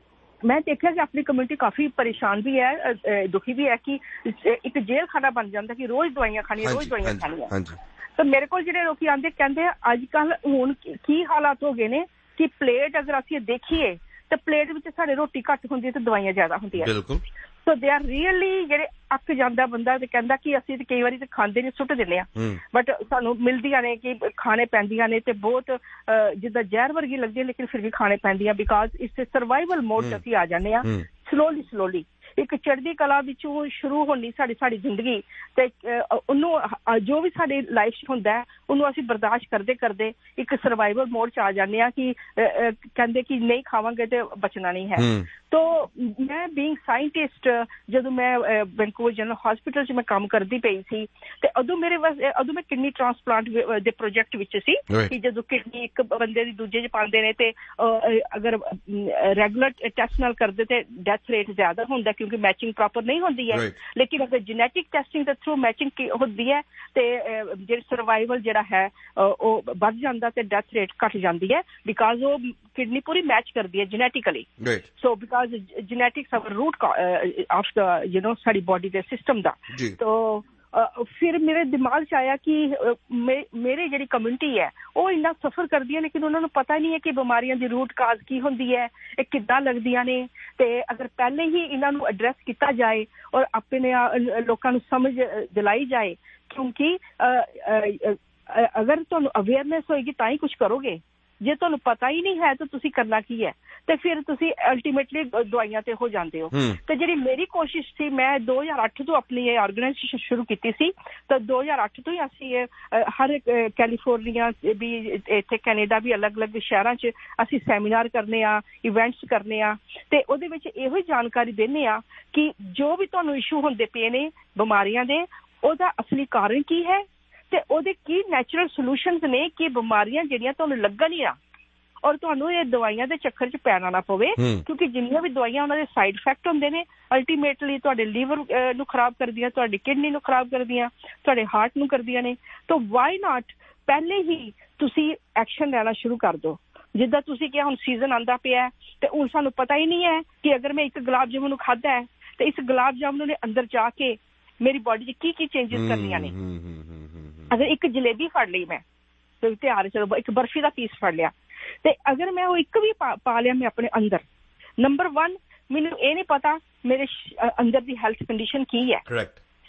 ਮੈਂ ਦੇਖਿਆ ਕਿ ਆਪਣੀ ਕਮਿਊਨਿਟੀ ਕਾਫੀ ਪਰੇਸ਼ਾਨ ਵੀ ਹੈ, ਦੁਖੀ ਵੀ ਹੈ ਕਿ ਇੱਕ ਜੇਲ੍ਹ ਖਾਨਾ ਬਣ ਜਾਂਦਾ ਕਿ ਰੋਜ਼ ਦਵਾਈਆਂ ਖਾਣੀਆਂ, ਰੋਜ਼ ਦਵਾਈਆਂ ਖਾਣੀਆਂ। ਤਾਂ ਮੇਰੇ ਕੋਲ ਜਿਹੜੇ ਲੋਕੀ ਆਉਂਦੇ ਕਹਿੰਦੇ ਅੱਜ ਕੱਲ ਹੁਣ ਕੀ ਹਾਲਾਤ ਹੋ ਗਏ ਨੇ ਕਿ ਪਲੇਟ ਅਗਰ ਅਸੀਂ ਦੇਖੀਏ ਤਾਂ ਪਲੇਟ ਵਿੱਚ ਸਾਡੇ ਰੋਟੀ ਘੱਟ ਹੁੰਦੀ ਹੈ ਤੇ ਦਵਾਈਆਂ ਜ਼ਿਆਦਾ ਹੁੰਦੀਆਂ। ਸੋ ਦੇ ਆਰ ਰੀਅਲੀ ਜਿਹੜੇ ਅੱਕ ਜਾਂਦਾ ਬੰਦਾ ਤੇ ਕਹਿੰਦਾ ਕਿ ਅਸੀਂ ਤੇ ਕਈ ਵਾਰੀ ਤੇ ਖਾਂਦੇ ਨਹੀਂ, ਸੁੱਟ ਦਿੰਦੇ ਹਾਂ, ਬਟ ਸਾਨੂੰ ਮਿਲਦੀਆਂ ਨੇ ਕਿ ਖਾਣੇ ਪੈਂਦੀਆਂ ਨੇ ਤੇ ਬਹੁਤ ਜਿੱਦਾਂ ਜ਼ਹਿਰ ਵਰਗੀ ਲੱਗਦੀ ਹੈ, ਲੇਕਿਨ ਫਿਰ ਵੀ ਖਾਣੇ ਪੈਂਦੀਆਂ ਬਿਕਾਜ਼ ਇਸ ਸਰਵਾਈਵਲ ਮੋਡ 'ਚ ਅਸੀਂ ਆ ਜਾਂਦੇ ਹਾਂ ਸਲੋਲੀ ਸਲੋਲੀ। ਇੱਕ ਚੜ੍ਹਦੀ ਕਲਾ ਵਿੱਚੋਂ ਸ਼ੁਰੂ ਹੋਣੀ ਸਾਡੀ ਸਾਡੀ ਜ਼ਿੰਦਗੀ, ਤੇ ਉਹਨੂੰ ਜੋ ਵੀ ਸਾਡੀ ਲਾਈਫ 'ਚ ਹੁੰਦਾ ਹੈ ਉਹਨੂੰ ਅਸੀਂ ਬਰਦਾਸ਼ਤ ਕਰਦੇ ਕਰਦੇ ਇੱਕ ਸਰਵਾਈਵਲ ਮੋਡ 'ਚ ਆ ਜਾਂਦੇ ਹਾਂ ਕਿ ਕਹਿੰਦੇ ਕਿ ਨਹੀਂ ਖਾਵਾਂਗੇ ਤੇ ਬਚਣਾ ਨਹੀਂ ਹੈ। ਤੋ ਮੈਂ ਬੀਇੰਗ ਸਾਇੰਟਿਸਟ ਜਦੋਂ ਮੈਂ ਵੈਨਕੂਵਰ ਜਨਰਲ ਹਸਪੀਟਲ 'ਚ ਮੈਂ ਕੰਮ ਕਰਦੀ ਪਈ ਸੀ ਤੇ ਉਦੋਂ ਮੇਰੇ ਉਦੋਂ ਮੈਂ ਕਿਡਨੀ ਟ੍ਰਾਂਸਪਲਾਂਟ ਦੇ ਪ੍ਰੋਜੈਕਟ ਵਿੱਚ ਸੀ ਕਿ ਜਦੋਂ ਕਿਡਨੀ ਇੱਕ ਬੰਦੇ ਦੀ ਦੂਜੇ 'ਚ ਪਾਉਂਦੇ ਨੇ ਤੇ ਅਗਰ ਰੈਗੂਲਰ ਟੈਸਟ ਨਾਲ ਕਰਦੇ ਤੇ ਡੈਥ ਰੇਟ ਜ਼ਿਆਦਾ ਹੁੰਦਾ ਕਿਉਂਕਿ ਮੈਚਿੰਗ ਪ੍ਰੋਪਰ ਨਹੀਂ ਹੁੰਦੀ ਹੈ। ਲੇਕਿਨ ਅਗਰ ਜੈਨੇਟਿਕ ਟੈਸਟਿੰਗ ਦੇ ਥਰੂ ਮੈਚਿੰਗ ਹੁੰਦੀ ਹੈ ਤੇ ਜਿਹੜੀ ਸਰਵਾਈਵਲ ਜਿਹੜਾ ਹੈ ਉਹ ਵੱਧ ਜਾਂਦਾ ਤੇ ਡੈਥ ਰੇਟ ਘੱਟ ਜਾਂਦੀ ਹੈ ਬਿਕਾਜ਼ ਉਹ ਕਿਡਨੀ ਪੂਰੀ ਮੈਚ ਕਰਦੀ ਹੈ genetically. So because genetics hour route of the you know ਸਾਡੀ ਬੋਡੀ ਦੇ ਸਿਸਟਮ ਦਾ। ਤੋ ਫਿਰ ਮੇਰੇ ਦਿਮਾਗ 'ਚ ਆਇਆ ਕਿ ਮੇਰੇ ਜਿਹੜੀ ਕਮਿਊਨਿਟੀ ਹੈ ਉਹ ਇੰਨਾ ਸਫਰ ਕਰਦੀ ਹੈ ਲੇਕਿਨ ਉਹਨਾਂ ਨੂੰ ਪਤਾ ਨਹੀਂ ਹੈ ਕਿ ਬਿਮਾਰੀਆਂ ਦੀ ਰੂਟ ਕਾਜ਼ ਕੀ ਹੁੰਦੀ ਹੈ, ਇਹ ਕਿੱਦਾਂ ਲੱਗਦੀਆਂ ਨੇ, ਤੇ ਅਗਰ ਪਹਿਲੇ ਹੀ ਇਹਨਾਂ ਨੂੰ ਐਡਰੈਸ ਕੀਤਾ ਜਾਏ ਔਰ ਆਪਣੇ ਲੋਕਾਂ ਨੂੰ ਸਮਝ ਦਿਲਾਈ ਜਾਏ, ਕਿਉਂਕਿ ਅਗਰ ਤੁਹਾਨੂੰ ਅਵੇਅਰਨੈਸ ਹੋਏਗੀ ਤਾਂ ਹੀ ਕੁਛ ਕਰੋਗੇ, ਜੇ ਤੁਹਾਨੂੰ ਪਤਾ ਹੀ ਨਹੀਂ ਹੈ ਤਾਂ ਤੁਸੀਂ ਕਰਨਾ ਕੀ ਹੈ, ਤੇ ਫਿਰ ਤੁਸੀਂ ਅਲਟੀਮੇਟਲੀ ਦਵਾਈਆਂ ਤੇ ਹੋ ਜਾਂਦੇ ਹੋ। ਤੇ ਜਿਹੜੀ ਮੇਰੀ ਕੋਸ਼ਿਸ਼ ਸੀ, ਮੈਂ ਦੋ ਹਜ਼ਾਰ ਅੱਠ ਤੋਂ ਆਪਣੀ ਇਹ ਆਰਗੇਨਾਈਜੇਸ਼ਨ ਸ਼ੁਰੂ ਕੀਤੀ ਸੀ, ਤਾਂ ਦੋ ਹਜ਼ਾਰ ਅੱਠ ਤੋਂ ਹੀ ਅਸੀਂ ਹਰ ਕੈਲੀਫੋਰਨੀਆ ਵੀ, ਇੱਥੇ ਕੈਨੇਡਾ ਵੀ, ਅਲੱਗ ਅਲੱਗ ਸ਼ਹਿਰਾਂ 'ਚ ਅਸੀਂ ਸੈਮੀਨਾਰ ਕਰਨੇ ਆ, ਇਵੈਂਟਸ ਕਰਨੇ ਆ, ਤੇ ਉਹਦੇ ਵਿੱਚ ਇਹੋ ਹੀ ਜਾਣਕਾਰੀ ਦਿੰਦੇ ਆ ਕਿ ਜੋ ਵੀ ਤੁਹਾਨੂੰ ਇਸ਼ੂ ਹੁੰਦੇ ਪਏ ਨੇ ਬਿਮਾਰੀਆਂ ਦੇ, ਉਹਦਾ ਅਸਲੀ ਕਾਰਨ ਕੀ ਹੈ ਤੇ ਉਹਦੇ ਕੀ ਨੈਚੁਰਲ ਸੋਲੂਸ਼ਨਸ ਨੇ ਕਿ ਬਿਮਾਰੀਆਂ ਜਿਹੜੀਆਂ ਤੁਹਾਨੂੰ ਲੱਗਣ ਹੀ ਆ ਔਰ ਤੁਹਾਨੂੰ ਇਹ ਦਵਾਈਆਂ ਦੇ ਚੱਕਰ 'ਚ ਪੈਣਾ ਨਾ ਪਵੇ, ਕਿਉਂਕਿ ਜਿੰਨੀਆਂ ਵੀ ਦਵਾਈਆਂ ਉਹਨਾਂ ਦੇ ਸਾਈਡ ਇਫੈਕਟ ਹੁੰਦੇ ਨੇ ਅਲਟੀਮੇਟਲੀ ਤੁਹਾਡੇ ਲੀਵਰ ਨੂੰ ਖਰਾਬ ਕਰਦੀਆਂ, ਤੁਹਾਡੀ ਕਿਡਨੀ ਨੂੰ ਖਰਾਬ ਕਰਦੀਆਂ, ਤੁਹਾਡੇ ਹਾਰਟ ਨੂੰ ਕਰਦੀਆਂ ਨੇ। ਤਾਂ ਵਾਈ ਨਾਟ ਪਹਿਲੇ ਹੀ ਤੁਸੀਂ ਐਕਸ਼ਨ ਲੈਣਾ ਸ਼ੁਰੂ ਕਰ ਦਿਓ। ਜਿੱਦਾਂ ਤੁਸੀਂ ਕਿਹਾ ਹੁਣ ਸੀਜ਼ਨ ਆਉਂਦਾ ਪਿਆ ਤੇ ਹੁਣ ਸਾਨੂੰ ਪਤਾ ਹੀ ਨਹੀਂ ਹੈ ਕਿ ਅਗਰ ਮੈਂ ਇੱਕ ਗੁਲਾਬ ਜਾਮੁਨ ਨੂੰ ਖਾਧਾ ਹੈ ਤੇ ਇਸ ਗੁਲਾਬ ਜਾਮੁਨ ਦੇ ਅੰਦਰ ਜਾ ਕੇ ਮੇਰੀ ਬੋਡੀ 'ਚ ਕੀ ਕੀ ਚੇਂਜਿਸ ਕਰਨੀਆਂ ਨੇ। ਅਗਰ ਇੱਕ ਜਲੇਬੀ ਫੜ ਲਈ ਮੈਂ ਤੇ ਤਿਆਰ, ਚਲੋ ਇੱਕ ਬਰਫੀ ਦਾ ਪੀਸ ਫੜ ਲਿਆ, ਤੇ ਅਗਰ ਮੈਂ ਉਹ ਇੱਕ ਵੀ ਪਾ ਪਾ ਲਿਆ ਮੈਂ ਆਪਣੇ ਅੰਦਰ, ਨੰਬਰ ਵਨ ਮੈਨੂੰ ਇਹ ਨਹੀਂ ਪਤਾ ਮੇਰੇ ਅੰਦਰ ਦੀ ਹੈਲਥ ਕੰਡੀਸ਼ਨ ਕੀ ਹੈ।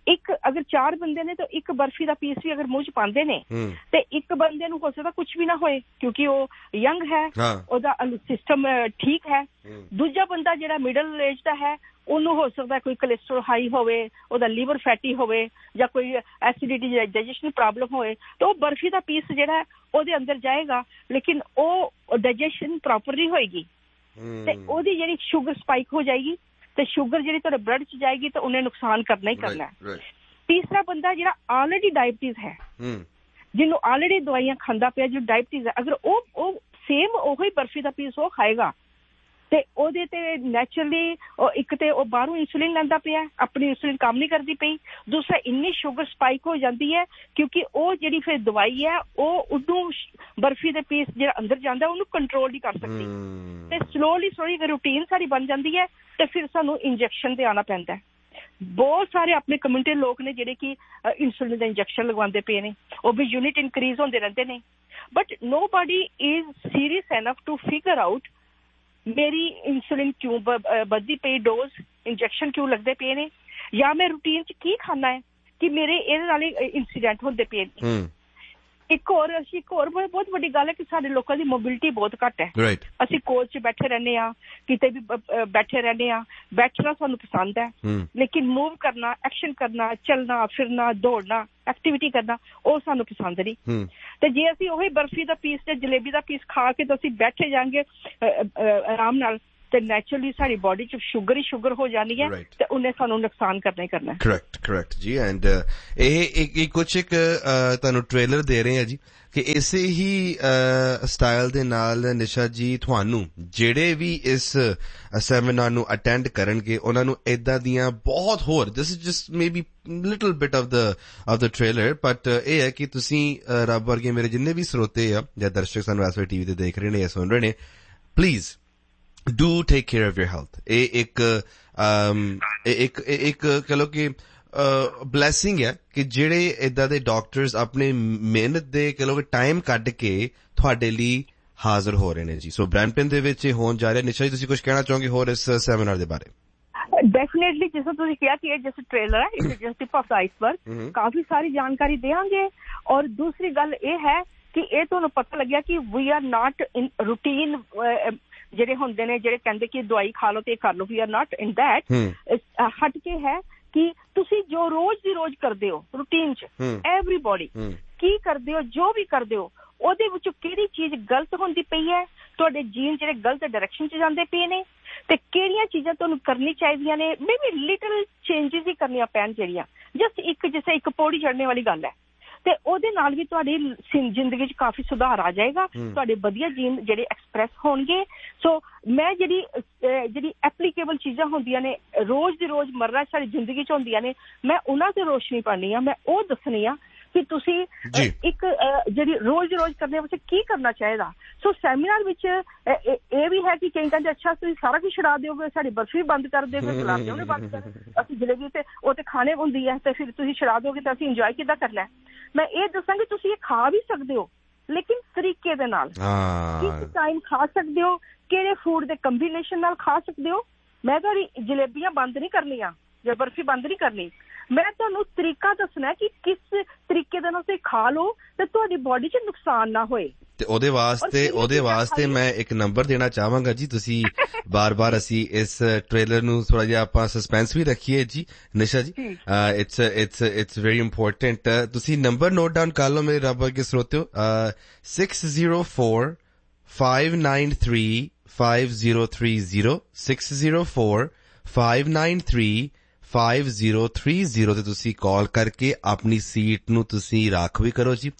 ਇੱਕ ਅਗਰ ਚਾਰ ਬੰਦੇ ਨੇ ਤਾਂ ਇੱਕ ਬਰਫੀ ਦਾ ਪੀਸ ਵੀ ਅਗਰ ਮੂੰਹ ਚ ਪਾਉਂਦੇ ਨੇ ਤੇ ਇੱਕ ਬੰਦੇ ਨੂੰ ਹੋ ਸਕਦਾ ਕੁਝ ਵੀ ਨਾ ਹੋਏ ਕਿਉਂਕਿ ਉਹ ਯੰਗ ਹੈ, ਉਹਦਾ ਸਿਸਟਮ ਠੀਕ ਹੈ। ਦੂਜਾ ਬੰਦਾ ਜਿਹੜਾ ਮਿਡਲ ਏਜ ਦਾ ਹੈ ਉਹਨੂੰ ਹੋ ਸਕਦਾ ਕੋਈ ਕੋਲੈਸਟਰੋਲ ਹਾਈ ਹੋਵੇ, ਉਹਦਾ ਲੀਵਰ ਫੈਟੀ ਹੋਵੇ ਜਾਂ ਕੋਈ ਐਸਿਡਿਟੀ ਡਾਈਜੈਸ਼ਨ ਪ੍ਰੋਬਲਮ ਹੋਏ ਤਾਂ ਉਹ ਬਰਫੀ ਦਾ ਪੀਸ ਜਿਹੜਾ ਉਹਦੇ ਅੰਦਰ ਜਾਏਗਾ ਲੇਕਿਨ ਉਹ ਡਾਈਜੈਸ਼ਨ ਪ੍ਰੋਪਰ ਨਹੀਂ ਹੋਏਗੀ ਤੇ ਉਹਦੀ ਜਿਹੜੀ ਸ਼ੂਗਰ ਸਪਾਈਕ ਹੋ ਜਾਏਗੀ ਤੇ ਸ਼ੂਗਰ ਜਿਹੜੀ ਤੁਹਾਡੇ ਬਲੱਡ ਚ ਜਾਏਗੀ ਤਾਂ ਉਹਨੇ ਨੁਕਸਾਨ ਕਰਨਾ ਹੀ ਕਰਨਾ ਹੈ। ਤੀਸਰਾ ਬੰਦਾ ਜਿਹੜਾ ਆਲਰੇਡੀ ਡਾਇਬਟੀਜ਼ ਹੈ, ਜਿਹਨੂੰ ਆਲਰੇਡੀ ਦਵਾਈਆਂ ਖਾਂਦਾ ਪਿਆ, ਜੋ ਡਾਇਬਟੀਜ਼ ਹੈ, ਅਗਰ ਉਹ ਉਹ ਸੇਮ ਉਹੀ ਬਰਫੀ ਦਾ ਪੀਸ ਉਹ ਖਾਏਗਾ ਤੇ ਉਹਦੇ ਤੇ ਨੈਚੁਰਲੀ ਇੱਕ ਤੇ ਉਹ ਬਾਹਰੋਂ ਇਨਸੂਲਿਨ ਲੈਂਦਾ ਪਿਆ, ਆਪਣੀ ਇਨਸੂਲਿਨ ਕੰਮ ਨਹੀਂ ਕਰਦੀ ਪਈ, ਦੂਸਰਾ ਇੰਨੀ ਸ਼ੂਗਰ ਸਪਾਈਕ ਹੋ ਜਾਂਦੀ ਹੈ ਕਿਉਂਕਿ ਉਹ ਜਿਹੜੀ ਫਿਰ ਦਵਾਈ ਹੈ ਉਹ ਉਹਨੂੰ ਬਰਫੀ ਦੇ ਪੀਸ ਜਿਹੜਾ ਅੰਦਰ ਜਾਂਦਾ ਉਹਨੂੰ ਕੰਟਰੋਲ ਨਹੀਂ ਕਰ ਸਕਦੀ ਤੇ ਸਲੋਲੀ ਸਲੋਲੀ ਰੂਟੀਨ ਸਾਡੀ ਬਣ ਜਾਂਦੀ ਹੈ ਤੇ ਫਿਰ ਸਾਨੂੰ ਇੰਜੈਕਸ਼ਨ ਤੇ ਆਉਣਾ ਪੈਂਦਾ। ਬਹੁਤ ਸਾਰੇ ਆਪਣੇ ਕਮਿਊਨਿਟੀ ਲੋਕ ਨੇ ਜਿਹੜੇ ਕਿ ਇਨਸੂਲਿਨ ਦਾ ਇੰਜੈਕਸ਼ਨ ਲਗਵਾਉਂਦੇ ਪਏ ਨੇ, ਉਹ ਵੀ ਯੂਨਿਟ ਇਨਕਰੀਜ਼ ਹੁੰਦੇ ਰਹਿੰਦੇ ਨੇ but nobody is serious enough to figure out ਮੇਰੀ ਇਨਸੂਲਿਨ ਕਿਉਂ ਵੱਧਦੀ ਪਈ, ਡੋਜ਼ ਇੰਜੈਕਸ਼ਨ ਕਿਉਂ ਲੱਗਦੇ ਪਏ ਨੇ ਜਾਂ ਮੈਂ ਰੂਟੀਨ ਚ ਕੀ ਖਾਣਾ ਹੈ ਕਿ ਮੇਰੇ ਇਹਦੇ ਨਾਲ ਇੰਸੀਡੈਂਟ ਹੁੰਦੇ ਪਏ ਨੇ। ਇੱਕ ਹੋਰ ਅਸੀਂ ਇੱਕ ਹੋਰ ਬਹੁਤ ਵੱਡੀ ਗੱਲ ਹੈ ਕਿ ਸਾਡੇ ਲੋਕਾਂ ਦੀ ਮੋਬਿਲਿਟੀ ਬਹੁਤ ਘੱਟ ਹੈ। ਅਸੀਂ ਕੋਚ ਚ ਬੈਠੇ ਰਹਿੰਦੇ ਹਾਂ, ਕਿਤੇ ਵੀ ਬੈਠੇ ਰਹਿੰਦੇ ਹਾਂ, ਬੈਠਣਾ ਸਾਨੂੰ ਪਸੰਦ ਹੈ ਲੇਕਿਨ ਮੂਵ ਕਰਨਾ, ਐਕਸ਼ਨ ਕਰਨਾ, ਚੱਲਣਾ ਫਿਰਨਾ, ਦੌੜਨਾ, ਐਕਟੀਵਿਟੀ ਕਰਨਾ ਉਹ ਸਾਨੂੰ ਪਸੰਦ ਨਹੀਂ। ਤੇ ਜੇ ਅਸੀਂ ਉਹੀ ਬਰਫੀ ਦਾ ਪੀਸ ਤੇ ਜਲੇਬੀ ਦਾ ਪੀਸ ਖਾ ਕੇ ਤਾਂ ਅਸੀਂ ਬੈਠੇ ਜਾਵਾਂਗੇ ਆਰਾਮ ਨਾਲ ਤੇ ਨੈਚੁਰਲੀ ਸਾਡੀ ਬੋਡੀ ਚ ਸ਼ੂਗਰ ਹੀ ਸ਼ੂਗਰ ਹੋ ਜਾਣੀ ਹੈ ਤੇ ਉਹਨੇ ਸਾਨੂੰ ਨੁਕਸਾਨ ਕਰਨਾ ਹੀ ਕਰਨਾ। ਕਰੈਕਟ ਕਰੈਕਟ ਜੀ। ਐਂਡ ਇਹ ਕੁਛ ਇੱਕ ਤੁਹਾਨੂੰ ਟ੍ਰੇਲਰ ਦੇ ਰਹੇ ਆ ਜੀ ਕਿ ਇਸੇ ਹੀ ਸਟਾਈਲ ਦੇ ਨਾਲ ਨਿਸ਼ਾ ਜੀ ਤੁਹਾਨੂੰ ਜਿਹੜੇ ਵੀ ਇਸ ਸੈਮੀਨਾਰ ਨੂੰ ਅਟੈਂਡ ਕਰਨਗੇ ਉਹਨਾਂ ਨੂੰ ਏਦਾਂ ਦੀਆਂ ਬਹੁਤ ਹੋਰ this is just maybe little bit of the of the trailer but ਇਹ ਹੈ ਕਿ ਤੁਸੀਂ ਰੱਬ ਵਰਗੇ ਮੇਰੇ ਜਿੰਨੇ ਵੀ ਸਰੋਤੇ ਆ ਜਾਂ ਦਰਸ਼ਕ ਸਾਨੂੰ ਇਸ ਵੇਲੇ ਟੀਵੀ ਤੇ ਦੇਖ ਰਹੇ ਨੇ ਜਾਂ ਸੁਣ ਰਹੇ ਨੇ please do take care of your health। ਇਹ ਇੱਕ ਇੱਕ ਇੱਕ ਕਹ ਲਓ ਕਿ ਬਲੈਸਿੰਗ ਹੈ ਕਿ ਜਿਹੜੇ ਏਦਾਂ ਦੇ ਡਾਕਟਰਸ ਆਪਣੇ ਮਿਹਨਤ ਦੇ ਕਹ ਲਓ ਕਿ ਟਾਈਮ ਕੱਢ ਕੇ ਤੁਹਾਡੇ ਲਈ ਹਾਜ਼ਰ ਹੋ ਰਹੇ ਨੇ ਜੀ। ਸੋ ਬ੍ਰੈਂਪਟਨ ਦੇ ਵਿੱਚ ਹੋਣ ਜਾ ਰਿਹਾ। ਨਿਸ਼ਾ ਜੀ ਤੁਸੀਂ ਕੁਝ ਕਹਿਣਾ ਚਾਹੋਗੇ ਹੋਰ ਇਸ ਸੈਮੀਨਾਰ ਦੇ ਬਾਰੇ? ਡੈਫੀਨੇਟਲੀ ਜਿਸ ਤਰ੍ਹਾਂ ਤੁਸੀਂ ਕਿਹਾ ਕਿ ਇਹ ਜਿਸ ਟ੍ਰੇਲਰ ਹੈ it is just tip of the iceberg, ਕਾਫੀ ਸਾਰੀ ਜਾਣਕਾਰੀ ਦੇਵਾਂਗੇ ਔਰ ਦੂਸਰੀ ਗੱਲ ਇਹ ਹੈ ਕਿ ਇਹ ਤੁਹਾਨੂੰ ਪਤਾ ਲੱਗਿਆ ਕਿ ਵੀ ਆਰ ਨਾਟ ਇਨ ਰੂਟੀਨ ਜਿਹੜੇ ਹੁੰਦੇ ਨੇ ਜਿਹੜੇ ਕਹਿੰਦੇ ਕਿ ਦਵਾਈ ਖਾ ਲਓ ਤੇ ਇਹ ਕਰ ਲਓ, ਵੀ ਆਰ ਨਾਟ ਇਨ ਦੈਟ। ਹਟ ਕੇ ਹੈ ਕਿ ਤੁਸੀਂ ਜੋ ਰੋਜ਼ ਦੀ ਰੋਜ਼ ਕਰਦੇ ਹੋ ਰੂਟੀਨ ਚ ਐਵਰੀਬਾਡੀ ਕੀ ਕਰਦੇ ਹੋ, ਜੋ ਵੀ ਕਰਦੇ ਹੋ ਉਹਦੇ ਵਿੱਚੋਂ ਕਿਹੜੀ ਚੀਜ਼ ਗਲਤ ਹੁੰਦੀ ਪਈ ਹੈ, ਤੁਹਾਡੇ ਜੀਨ ਜਿਹੜੇ ਗਲਤ ਡਾਇਰੈਕਸ਼ਨ ਚ ਜਾਂਦੇ ਪਏ ਨੇ ਤੇ ਕਿਹੜੀਆਂ ਚੀਜ਼ਾਂ ਤੁਹਾਨੂੰ ਕਰਨੀ ਚਾਹੀਦੀਆਂ ਨੇ। ਮੇਬੀ ਲਿਟਲ ਚੇਂਜਿਸ ਹੀ ਕਰਨੀਆਂ ਪੈਣ ਜਿਹੜੀਆਂ ਜਸਟ ਇੱਕ ਜਿਸ ਇੱਕ ਪੌੜੀ ਚੜ੍ਹਨੇ ਵਾਲੀ ਗੱਲ ਹੈ ਤੇ ਉਹਦੇ ਨਾਲ ਵੀ ਤੁਹਾਡੀ ਜ਼ਿੰਦਗੀ ਚ ਕਾਫੀ ਸੁਧਾਰ ਆ ਜਾਏਗਾ, ਤੁਹਾਡੇ ਵਧੀਆ ਜੀਨ ਜਿਹੜੇ ਐਕਸਪ੍ਰੈਸ ਹੋਣਗੇ। ਸੋ ਮੈਂ ਜਿਹੜੀ ਜਿਹੜੀ ਐਪਲੀਕੇਬਲ ਚੀਜ਼ਾਂ ਹੁੰਦੀਆਂ ਨੇ ਰੋਜ਼ ਦੀ ਰੋਜ਼ ਮਰਨਾ ਸਾਡੀ ਜ਼ਿੰਦਗੀ ਚ ਹੁੰਦੀਆਂ ਨੇ ਮੈਂ ਉਹਨਾਂ ਤੇ ਰੋਸ਼ਨੀ ਪਾਣੀ ਆ, ਮੈਂ ਉਹ ਦੱਸਣੀ ਆ ਕਿ ਤੁਸੀਂ ਇੱਕ ਜਿਹੜੀ ਰੋਜ਼ ਰੋਜ਼ ਕਰਨੇ ਵਾਸਤੇ ਕੀ ਕਰਨਾ ਚਾਹੀਦਾ। ਸੋ ਸੈਮੀਨਾਰ ਵਿੱਚ ਇਹ ਵੀ ਹੈ ਕਿ ਕਈ ਕਹਿੰਦੇ ਅੱਛਾ ਤੁਸੀਂ ਸਾਰਾ ਕੁਝ ਛੁਡਾ ਦਿਓਗੇ, ਸਾਡੀ ਬਰਫੀ ਬੰਦ ਕਰ ਦਿਓਗੇ, ਗੁਲਾਬ ਜਾਮੁਨ ਬੰਦ ਕਰ, ਅਸੀਂ ਜਲੇਬੀ ਤੇ ਉਹ ਤੇ ਖਾਣੇ ਹੁੰਦੀ ਹੈ ਤੇ ਫਿਰ ਤੁਸੀਂ ਛੁਡਾ ਦਿਓਗੇ ਤਾਂ ਅਸੀਂ ਇੰਜੋਏ ਕਿੱਦਾਂ ਕਰਨਾ। ਮੈਂ ਇਹ ਦੱਸਾਂਗੀ ਤੁਸੀਂ ਇਹ ਖਾ ਵੀ ਸਕਦੇ ਹੋ ਲੇਕਿਨ ਤਰੀਕੇ ਦੇ ਨਾਲ, ਕਿਸ ਟਾਈਮ ਖਾ ਸਕਦੇ ਹੋ, ਕਿਹੜੇ ਫੂਡ ਦੇ ਕੰਬੀਨੇਸ਼ਨ ਨਾਲ ਖਾ ਸਕਦੇ ਹੋ। ਮੈਂ ਤੁਹਾਡੀ ਜਲੇਬੀਆਂ ਬੰਦ ਨਹੀਂ ਕਰਨੀਆਂ ਜਾਂ ਬਰਫੀ ਬੰਦ ਨਹੀਂ ਕਰਨੀ, ਮੈਂ ਤੁਹਾਨੂੰ ਤਰੀਕਾ ਦੱਸਣਾ ਕਿ ਕਿਸ ਤਰੀਕੇ ਦੇ ਨਾਲ ਤੁਸੀਂ ਖਾ ਲਓ ਤੇ ਤੁਹਾਡੀ ਬੋਡੀ 'ਚ ਨੁਕਸਾਨ ਨਾ ਹੋਏ। ਤੇ ਉਹਦੇ ਵਾਸਤੇ ਉਹਦੇ ਵਾਸਤੇ ਮੈਂ ਇੱਕ ਨੰਬਰ ਦੇਣਾ ਚਾਹਾਂਗਾ ਜੀ। ਤੁਸੀਂ ਬਾਰ-ਬਾਰ ਅਸੀਂ ਇਸ ਟ੍ਰੇਲਰ ਨੂੰ ਥੋੜਾ ਜਿਹਾ ਆਪਾਂ ਸਸਪੈਂਸ ਵੀ ਰੱਖੀਏ ਜੀ ਨਿਸ਼ਾ ਜੀ, it's it's it's very important. ਤੁਸੀਂ ਨੰਬਰ ਨੋਟ ਡਾਊਨ ਕਰ ਲਓ ਮੇਰੇ ਰੱਬ ਵਰਗੇ ਸਰੋਤਿਓ, six zero four five nine three five zero three zero six zero four five nine three five zero three zero ਤੇ ਤੁਸੀਂ ਕਾਲ ਕਰਕੇ ਆਪਣੀ ਸੀਟ ਨੂੰ ਤੁਸੀਂ ਰਾਖ ਵੀ ਕਰੋ ਜੀ।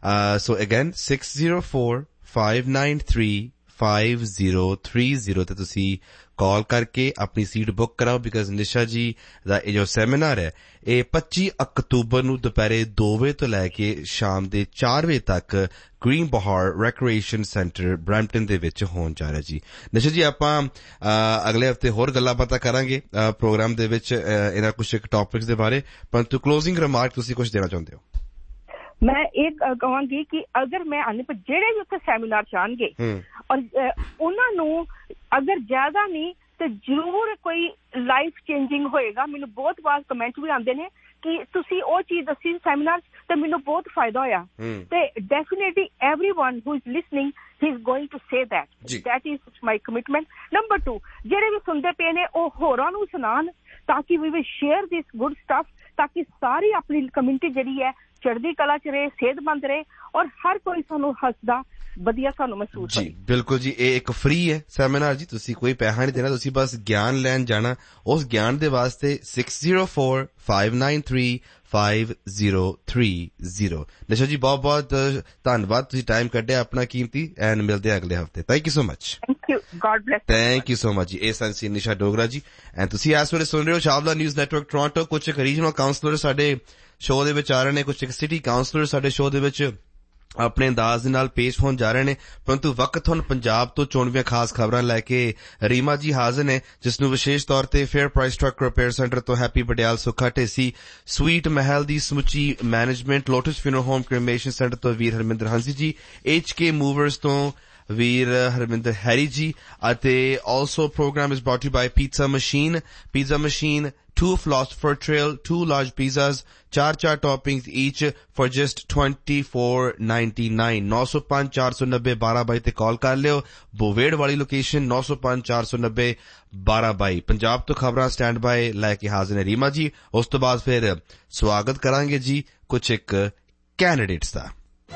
ਸੋ again six zero four five nine three five zero three zero ਤੇ ਤੁਸੀਂ ਕਾਲ ਕਰਕੇ ਆਪਣੀ ਸੀਟ ਬੁੱਕ ਕਰਾਓ ਬਿਕਾਜ਼ ਨਿਸ਼ਾ ਜੀ ਦਾ ਇਹ ਜੋ ਸੈਮੀਨਾਰ ਹੈ ਇਹ ਪੱਚੀ ਅਕਤੂਬਰ ਨੂੰ ਦੁਪਹਿਰੇ ਦੋ ਵਜੇ ਤੋਂ ਲੈ ਕੇ ਸ਼ਾਮ ਦੇ ਚਾਰ ਵਜੇ ਤੱਕ ਗ੍ਰੀਨ ਬਹਾਰ ਰੈਕ੍ਰੀਏਸ਼ਨ ਸੈਂਟਰ ਬਰੈਂਪਟਨ ਦੇ ਵਿੱਚ ਹੋਣ ਜਾ ਰਿਹਾ ਜੀ। ਨਿਸ਼ਾ ਜੀ ਆਪਾਂ ਅਗਲੇ ਹਫ਼ਤੇ ਹੋਰ ਗੱਲਾਂ ਬਾਤਾਂ ਕਰਾਂਗੇ ਪ੍ਰੋਗਰਾਮ ਦੇ ਵਿੱਚ ਇਹਨਾਂ ਕੁਝ ਇੱਕ ਟੌਪਿਕਸ ਦੇ ਬਾਰੇ, ਪਰੰਤੂ ਕਲੋਜ਼ਿੰਗ ਰਿਮਾਰਕ ਤੁਸੀਂ ਕੁਝ ਦੇਣਾ ਚਾਹੁੰਦੇ ਹੋ? ਮੈਂ ਇਹ ਕਹਾਂਗੀ ਕਿ ਅਗਰ ਮੈਂ ਆਨੇ ਪਰ ਜਿਹੜੇ ਵੀ ਉੱਥੇ ਸੈਮੀਨਾਰ ਚਾਹਣਗੇ ਔਰ ਉਹਨਾਂ ਨੂੰ ਅਗਰ ਜ਼ਿਆਦਾ ਨਹੀਂ ਤੇ ਜ਼ਰੂਰ ਕੋਈ ਲਾਈਫ ਚੇਂਜਿੰਗ ਹੋਏਗਾ। ਮੈਨੂੰ ਬਹੁਤ ਵਾਰ ਕਮੈਂਟ ਵੀ ਆਉਂਦੇ ਨੇ ਕਿ ਤੁਸੀਂ ਉਹ ਚੀਜ਼ ਦੱਸੀ ਸੈਮੀਨਾਰ ਤੇ ਮੈਨੂੰ ਬਹੁਤ ਫਾਇਦਾ ਹੋਇਆ ਤੇ definitely everyone who is listening he is going to say that that is my commitment. Number two, ਜਿਹੜੇ ਵੀ ਸੁਣਦੇ ਪਏ ਨੇ ਉਹ ਹੋਰਾਂ ਨੂੰ ਸੁਣਾਉਣ ताकि we will share this good stuff, ताकि सारी अपनी कम्युनिटी ਜਿਹੜੀ ਹੈ ਚੜ੍ਹਦੀ ਕਲਾ ਚ ਰਹੇ, ਸਿਹਤਮੰਦ ਰਹੇ ਔਰ ਹਰ ਕੋਈ ਸਾਨੂੰ ਹੱਸਦਾ ਵਧੀਆ ਸਾਨੂੰ ਮਹਿਸੂਸ ਹੋਵੇ। ਜੀ ਬਿਲਕੁਲ ਜੀ, ਇਹ ਇੱਕ ਫ੍ਰੀ ਹੈ ਸੈਮੀਨਾਰ ਜੀ, ਤੁਸੀਂ ਕੋਈ ਪੈਸਾ ਨਹੀਂ ਦੇਣਾ, ਤੁਸੀਂ ਬਸ ਗਿਆਨ ਲੈਣ ਜਾਣਾ। ਉਸ ਗਿਆਨ ਦੇ ਵਾਸਤੇ six zero four five nine three five zero three zero. ਨਿਸ਼ਾ ਜੀ ਬਹੁਤ ਬਹੁਤ ਧੰਨਵਾਦ, ਤੁਸੀਂ ਟਾਈਮ ਕੱਢਿਆ ਆਪਣਾ ਕੀਮਤੀ, ਐਂਡ ਮਿਲਦੇ ਆ ਅਗਲੇ ਹਫਤੇ। Thank you so much. Thank you, god bless. Thank you so much ਜੀ। ਇਹ ਸਨ ਸੀ ਨਿਸ਼ਾ ਡੋਗਰਾ ਜੀ, ਐਂਡ ਤੁਸੀਂ ਇਸ ਵੇਲੇ ਸੁਣ ਰਹੇ ਹੋ ਛਾਵਲਾ ਨਿਊਜ਼ ਨੈਟਵਰਕ ਟੋਰਾਂਟੋ। ਕੁਝ ਰੀਜਨਲ ਕਾਉਂਸਲਰ ਸਾਡੇ ਸ਼ੋਅ ਦੇ ਵਿੱਚ ਆ ਰਹੇ ਨੇ, ਕੁਝ ਸਿਟੀ ਕਾਉਂਸਲਰ ਸਾਡੇ ਸ਼ੋਅ ਦੇ ਵਿੱਚ ਆਪਣੇ ਅੰਦਾਜ਼ ਦੇ ਨਾਲ ਪੇਸ਼ ਹੋਣ ਜਾ ਰਹੇ ਨੇ, ਪਰੰਤੂ ਵਕਤ ਹੁਣ ਪੰਜਾਬ ਤੋਂ ਚੋਣਵੀਆਂ ਖਾਸ ਖਬਰਾਂ ਲੈ ਕੇ ਰੀਮਾ ਜੀ ਹਾਜ਼ਰ ਨੇ, ਜਿਸ ਨੂੰ ਵਿਸ਼ੇਸ਼ ਤੌਰ ਤੇ fair price truck repair centre ਤੋਂ ਹੈਪੀ ਬਡਿਆਲ, ਸੁੱਖਾ ਢੇਸੀ, ਸਵੀਟ ਮਹਿਲ ਦੀ ਸਮੁੱਚੀ management, lotus funeral home cremation centre ਤੋਂ ਵੀਰ ਹਰਮਿੰਦਰ ਹੰਸੀ ਜੀ, ਐਚ ਕੇ ਮੂਵਰਸ ਤੋਂ ਵੀਰ ਹਰਮਿੰਦਰ ਹੈਰੀ ਜੀ, ਅਤੇ also programme is brought you by pizza machine. Pizza machine, two philosopher trail, two large pizzas, ਚਾਰ ਚਾਰ toppings each for just twenty-four ninety-nine। ਨੌ ਸੌ ਪੰਜ ਚਾਰ ਸੌ ਨੱਬੇ ਬਾਰਾਂ ਬਾਈ ਤੇ ਕਾਲ ਕਰ ਲਿਓ। ਬੋਵੇੜ ਵਾਲੀ ਲੋਕੇਸ਼ਨ ਨੌ ਸੌ ਪੰਜ ਚਾਰ ਸੌ ਨੱਬੇ ਬਾਰਾਂ ਬਾਈ। ਪੰਜਾਬ ਤੋਂ ਖਬਰਾਂ ਸਟੈਂਡ ਬਾਏ ਲੈ ਕੇ ਹਾਜ਼ਰ ਨੇ ਰੀਮਾ ਜੀ। ਉਸ ਤੋਂ ਬਾਅਦ ਫਿਰ ਸਵਾਗਤ ਕਰਾਂਗੇ ਜੀ ਕੁਝ ਇੱਕ ਕੈਂਡੀਡੇਟਸ ਦਾ।